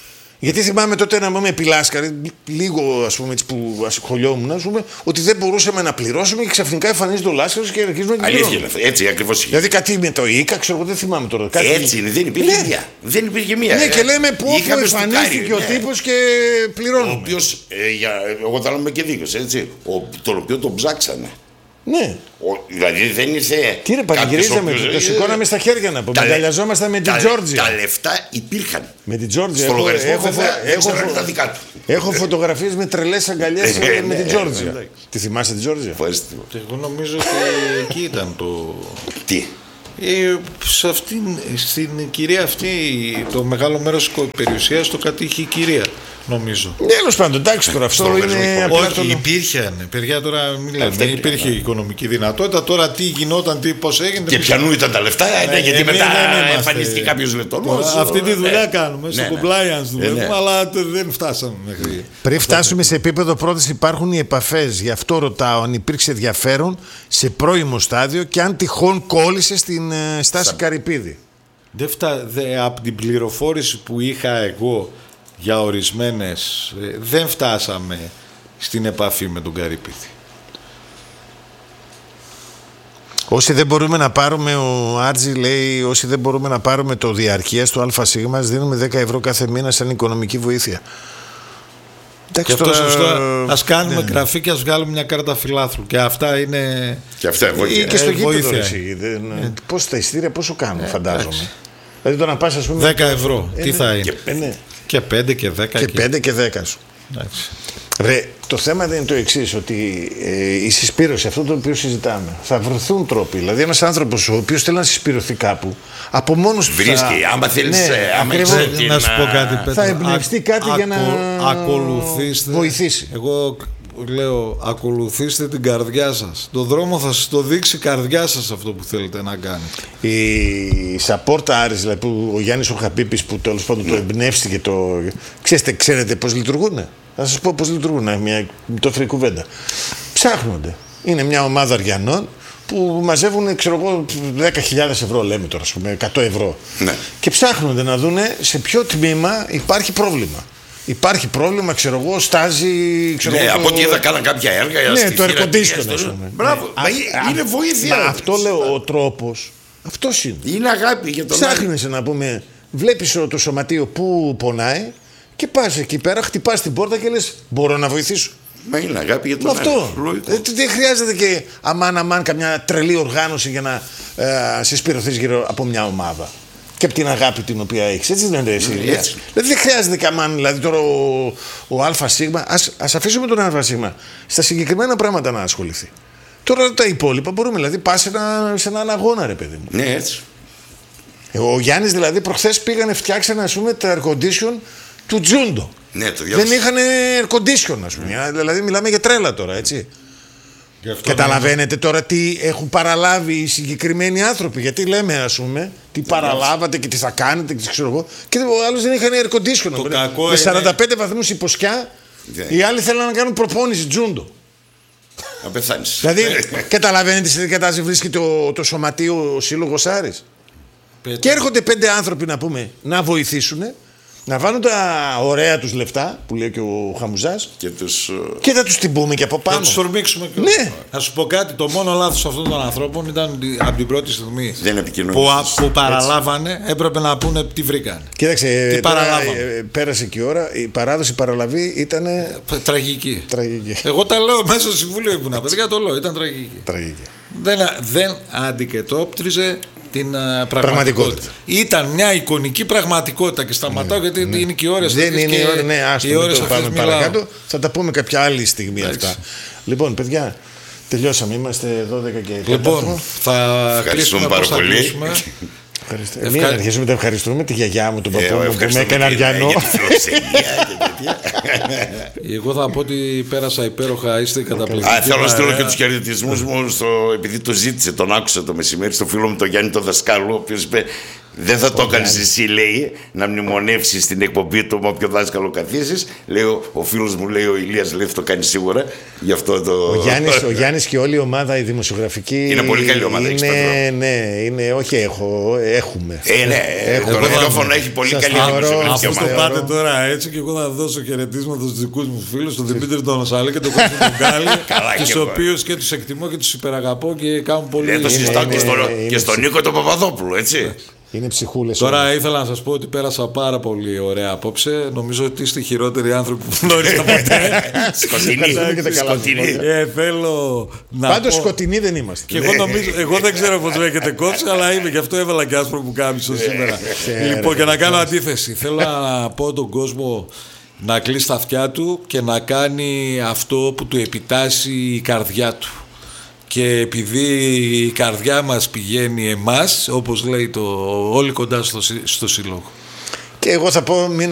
Γιατί θυμάμαι τότε να πούμε επί Λάσκαρη, λίγο ας πούμε έτσι που ασχολιόμουν, ας πούμε, ότι δεν μπορούσαμε να πληρώσουμε και ξαφνικά εμφανίζεται ο Λάσκαρης και αρχίζουμε να πληρώσουμε. Αλήθεια είναι, έτσι ακριβώς. Δηλαδή κάτι με το ΙΚΑ, ξέρω εγώ, δεν θυμάμαι τώρα. Κάτι... Έτσι είναι, δεν υπήρχε ναι. μία. Δεν υπήρχε μία. Ναι, και λέμε πού εμφανίστηκε ο ναι. τύπος και πληρώνουμε. Ο οποίος, ε, για, εγώ θα λέμε και δίκαιος, έτσι, ο, τον οποίο τον ψάξανε. Ναι. Ο, δηλαδή δεν ήρθε. Τι ρε, πανηγυρίζαμε, το σηκώναμε στα χέρια να πούμε. Αγκαλιαζόμασταν με την Τζόρτζια. Τα λεφτά υπήρχαν. Με την Τζόρτζια. Στο λογαριασμό έχω, βέβαια, έχω, έχω, τα δικά του. έχω φωτογραφίες με τρελές αγκαλιές με την Τζόρτζια. Τη θυμάσαι την Τζόρτζια? Εγώ νομίζω ότι εκεί ήταν το. Τι? Ε, σε αυτήν, στην κυρία αυτή το μεγάλο μέρος της περιουσίας το κατήχε η κυρία, νομίζω. Τέλος πάντων, εντάξει τώρα αυτό είναι. Όχι, τον... υπήρχε, παιδιά τώρα μην λέμε, δεν υπήρχε οικονομική δυνατότητα. Τώρα τι γινόταν, τι, πώς έγινε. Και ποιανού ήταν τα λεφτά, ναι, γιατί ε, μετά εμφανίστηκε κάποιος λεπτός. Αυτή τη δουλειά ε, κάνουμε, στο ναι, compliance δουλεύουμε, ναι. αλλά δεν φτάσαμε μέχρι. Πριν φτάσουμε σε επίπεδο πρώτης υπάρχουν οι επαφές. Γι' αυτό ρωτάω αν υπήρξε ενδιαφέρον σε πρώιμο στάδιο και αν τυχόν κόλλησε στην ε, στάση Σα... Καρυπίδη. Δεν φτά... δε, από την πληροφόρηση που είχα εγώ για ορισμένες, ε, δεν φτάσαμε στην επαφή με τον Καρυπίδη. Όσοι δεν μπορούμε να πάρουμε, ο Άτζη λέει, όσοι δεν μπορούμε να πάρουμε το διαρκείας του ΑΣ, δίνουμε δέκα ευρώ κάθε μήνα σαν οικονομική βοήθεια. Και αυτό σωστά. Ας κάνουμε ναι. γραφή και ας βγάλουμε μια κάρτα φιλάθλου. Και αυτά είναι. Και αυτά βοήθεια. Και στο ε, γήπεδο εσύ. Ε. Πώς τα ειστήρια, πόσο κάνουν, ε, φαντάζομαι. Ε, δηλαδή το να πας, ας πούμε. δέκα ευρώ. Ε, τι ναι. θα είναι. Και, ε, ναι. και πέντε και δέκα. Και πέντε και δέκα σου. Εντάξει. Ρε, το θέμα δεν είναι το εξής, ότι ε, η συσπήρωση, αυτό το οποίο συζητάμε, θα βρεθούν τρόποι. Δηλαδή, ένας άνθρωπος ο οποίος θέλει να συσπηρωθεί κάπου, από μόνος του. Βρίσκει, θα... άμα θέλεις ναι, άμα την... να σου πω κάτι, Πέτρο. Θα εμπνευστεί κάτι α, για να ακολουθήστε, βοηθήσει. Εγώ λέω, ακολουθήστε την καρδιά σας. Το δρόμο θα σας το δείξει η καρδιά σας αυτό που θέλετε να κάνετε. Η Σαπόρτα Άρης, δηλαδή, που ο Γιάννης ο Χαπίπης που τέλος πάντων το εμπνεύστηκε, το... ξέρετε, ξέρετε πώς λειτουργούν. Θα σας πω πώς λειτουργούν, μια τόφρη κουβέντα. Ψάχνονται. Είναι μια ομάδα Αριανών που μαζεύουν, ξέρω εγώ, δέκα χιλιάδες ευρώ, λέμε τώρα, ας πούμε, εκατό ευρώ. Ναι. Και ψάχνονται να δουν σε ποιο τμήμα υπάρχει πρόβλημα. Υπάρχει πρόβλημα, ξέρω εγώ, στάζει. Ξέρω ναι, εγώ, από εκεί θα κάναν κάποια έργα. Ναι, το air condition, ας πούμε. Μπράβο, ναι. Μα είναι βοήθεια. Μα αυτό λέω, ο τρόπος. Αυτός είναι. Είναι αγάπη για τον άλλο. Ψάχνεσαι να πούμε, βλέπεις το σωματείο που πονάει. Και πας εκεί πέρα, χτυπάς την πόρτα και λες: μπορώ να βοηθήσω. Μα είναι αγάπη για τον αυτό. Δεν χρειάζεται και αμάν αμάν καμιά τρελή οργάνωση για να ε, συσπηρωθείς γύρω από μια ομάδα. Και από την αγάπη την οποία έχεις. Έτσι δεν είναι εσύ. Mm, δηλαδή δεν χρειάζεται και αμάν. Δηλαδή τώρα ο, ο ΑΣ, ας, ας αφήσουμε τον ΑΣ στα συγκεκριμένα πράγματα να ασχοληθεί. Τώρα τα υπόλοιπα μπορούμε. Δηλαδή πας σε, ένα, σε έναν αγώνα, ρε παιδί μου. Ναι, έτσι. Ο Γιάννης δηλαδή προχθές πήγανε, φτιάξανε, ας πούμε, τα air condition του Τζούντο. Ναι, το δεν είχαν air condition, ας πούμε. Mm. Δηλαδή μιλάμε για τρέλα τώρα, έτσι. Καταλαβαίνετε τώρα τι έχουν παραλάβει οι συγκεκριμένοι άνθρωποι. Γιατί λέμε, ας πούμε, τι παραλάβατε και τι θα κάνετε και ξέρω εγώ. Και ο άλλος δεν είχαν air condition. Με, με σαράντα πέντε είναι... βαθμούς υποσκιά, yeah. οι άλλοι θέλουν να κάνουν προπόνηση Τζούντο. Να πεθάνεις. Δηλαδή, καταλαβαίνετε σε τι κατάσταση βρίσκεται το, το σωματείο ο Σύλλογος Άρης. Και έρχονται πέντε άνθρωποι να πούμε να βοηθήσουν. Να βάλουν τα ωραία τους λεφτά που λέει και ο Χαμουζάς και, τους... και θα τους την πούμε και από πάνω. Θα τους ορμήξουμε και ναι. Να σου πω κάτι, το μόνο λάθος αυτών των ανθρώπων ήταν από την πρώτη στιγμή που, που παραλάβανε, έπρεπε να πούνε τι βρήκαν. Κοίταξε, τι τώρα, ε, πέρασε και η ώρα, η παράδοση παραλαβή ήταν τραγική. τραγική. Εγώ τα λέω μέσα στο Συμβούλιο ήμουνα, παιδιά, το λέω, ήταν τραγική. τραγική. Δεν, δεν αντικατόπτριζε την uh, πραγματικότητα. πραγματικότητα. Ήταν μια εικονική πραγματικότητα και σταματάω ναι, γιατί ναι. είναι και οι ώρες δεν είναι οι ώρες, ναι, άστο, οι ώρες το πάμε παρακάτω. Θα τα πούμε κάποια άλλη στιγμή Άξι. αυτά. Λοιπόν, παιδιά, τελειώσαμε. Είμαστε δώδεκα και τέταρτο. Λοιπόν, θα κλείσουμε πάρα πολύ. Ευχαριστώ. Μην αρχίσουμε να ευχαριστούμε τη γιαγιά μου, τον παππού μου που με έκανε αριανό. Εγώ θα πω ότι πέρασα υπέροχα, είστε καταπληκτικοί. Α, θέλω να στείλω και τους χαιρετισμούς μου, επειδή το ζήτησε, τον άκουσα το μεσημέρι, στο φίλο μου τον Γιάννη τον δασκάλο, ο οποίος είπε Δεν θα το έκανες εσύ, λέει, να μνημονεύσεις την εκπομπή του με όποιο δάσκαλο καθίσεις. Λέει ο, ο φίλος μου, λέει ο Ηλίας, λέει, θα το κάνει σίγουρα. Γι' αυτό το... Ο Γιάννης, ο Γιάννης και όλη η ομάδα, η δημοσιογραφική. Είναι πολύ καλή ομάδα. Είναι, ναι, είναι, όχι έχω, έχουμε. Ε, ναι, έχω, το έχω, ραδιόφωνο έχει πολύ καλή δημοσιογραφική ομάδα. Αφού το πάτε τώρα έτσι, και εγώ θα δώσω χαιρετίσματα στους δικούς μου φίλους, τον Δημήτρη τον Οσάλη και τον Κώστα τον Γκάλη, τους οποίους και τους εκτιμώ και τους υπεραγαπώ και κάνουν πολύ. Δεν το συζητάω και στον Νίκο τον Παπαδόπουλο, έτσι. Είναι ψυχούλες. Τώρα όλοι. ήθελα να σας πω ότι πέρασα πάρα πολύ ωραία απόψε. Νομίζω ότι είστε οι χειρότεροι άνθρωποι που γνώρισα ποτέ. Σκοτεινή. Ε, θέλω να Πάντως πω... σκοτεινοί δεν είμαστε. Και εγώ, νομίζω, εγώ δεν ξέρω πώς λέγεται κόψη, αλλά είμαι, γι' αυτό έβαλα και άσπρο που κάμισο σήμερα. Λοιπόν, και να κάνω αντίθεση. Θέλω να πω τον κόσμο να κλείσει τα αυτιά του και να κάνει αυτό που του επιτάσσει η καρδιά του. Και επειδή η καρδιά μας πηγαίνει εμάς, όπως λέει το όλοι κοντά στο, στο σύλλογο. Και εγώ θα πω μην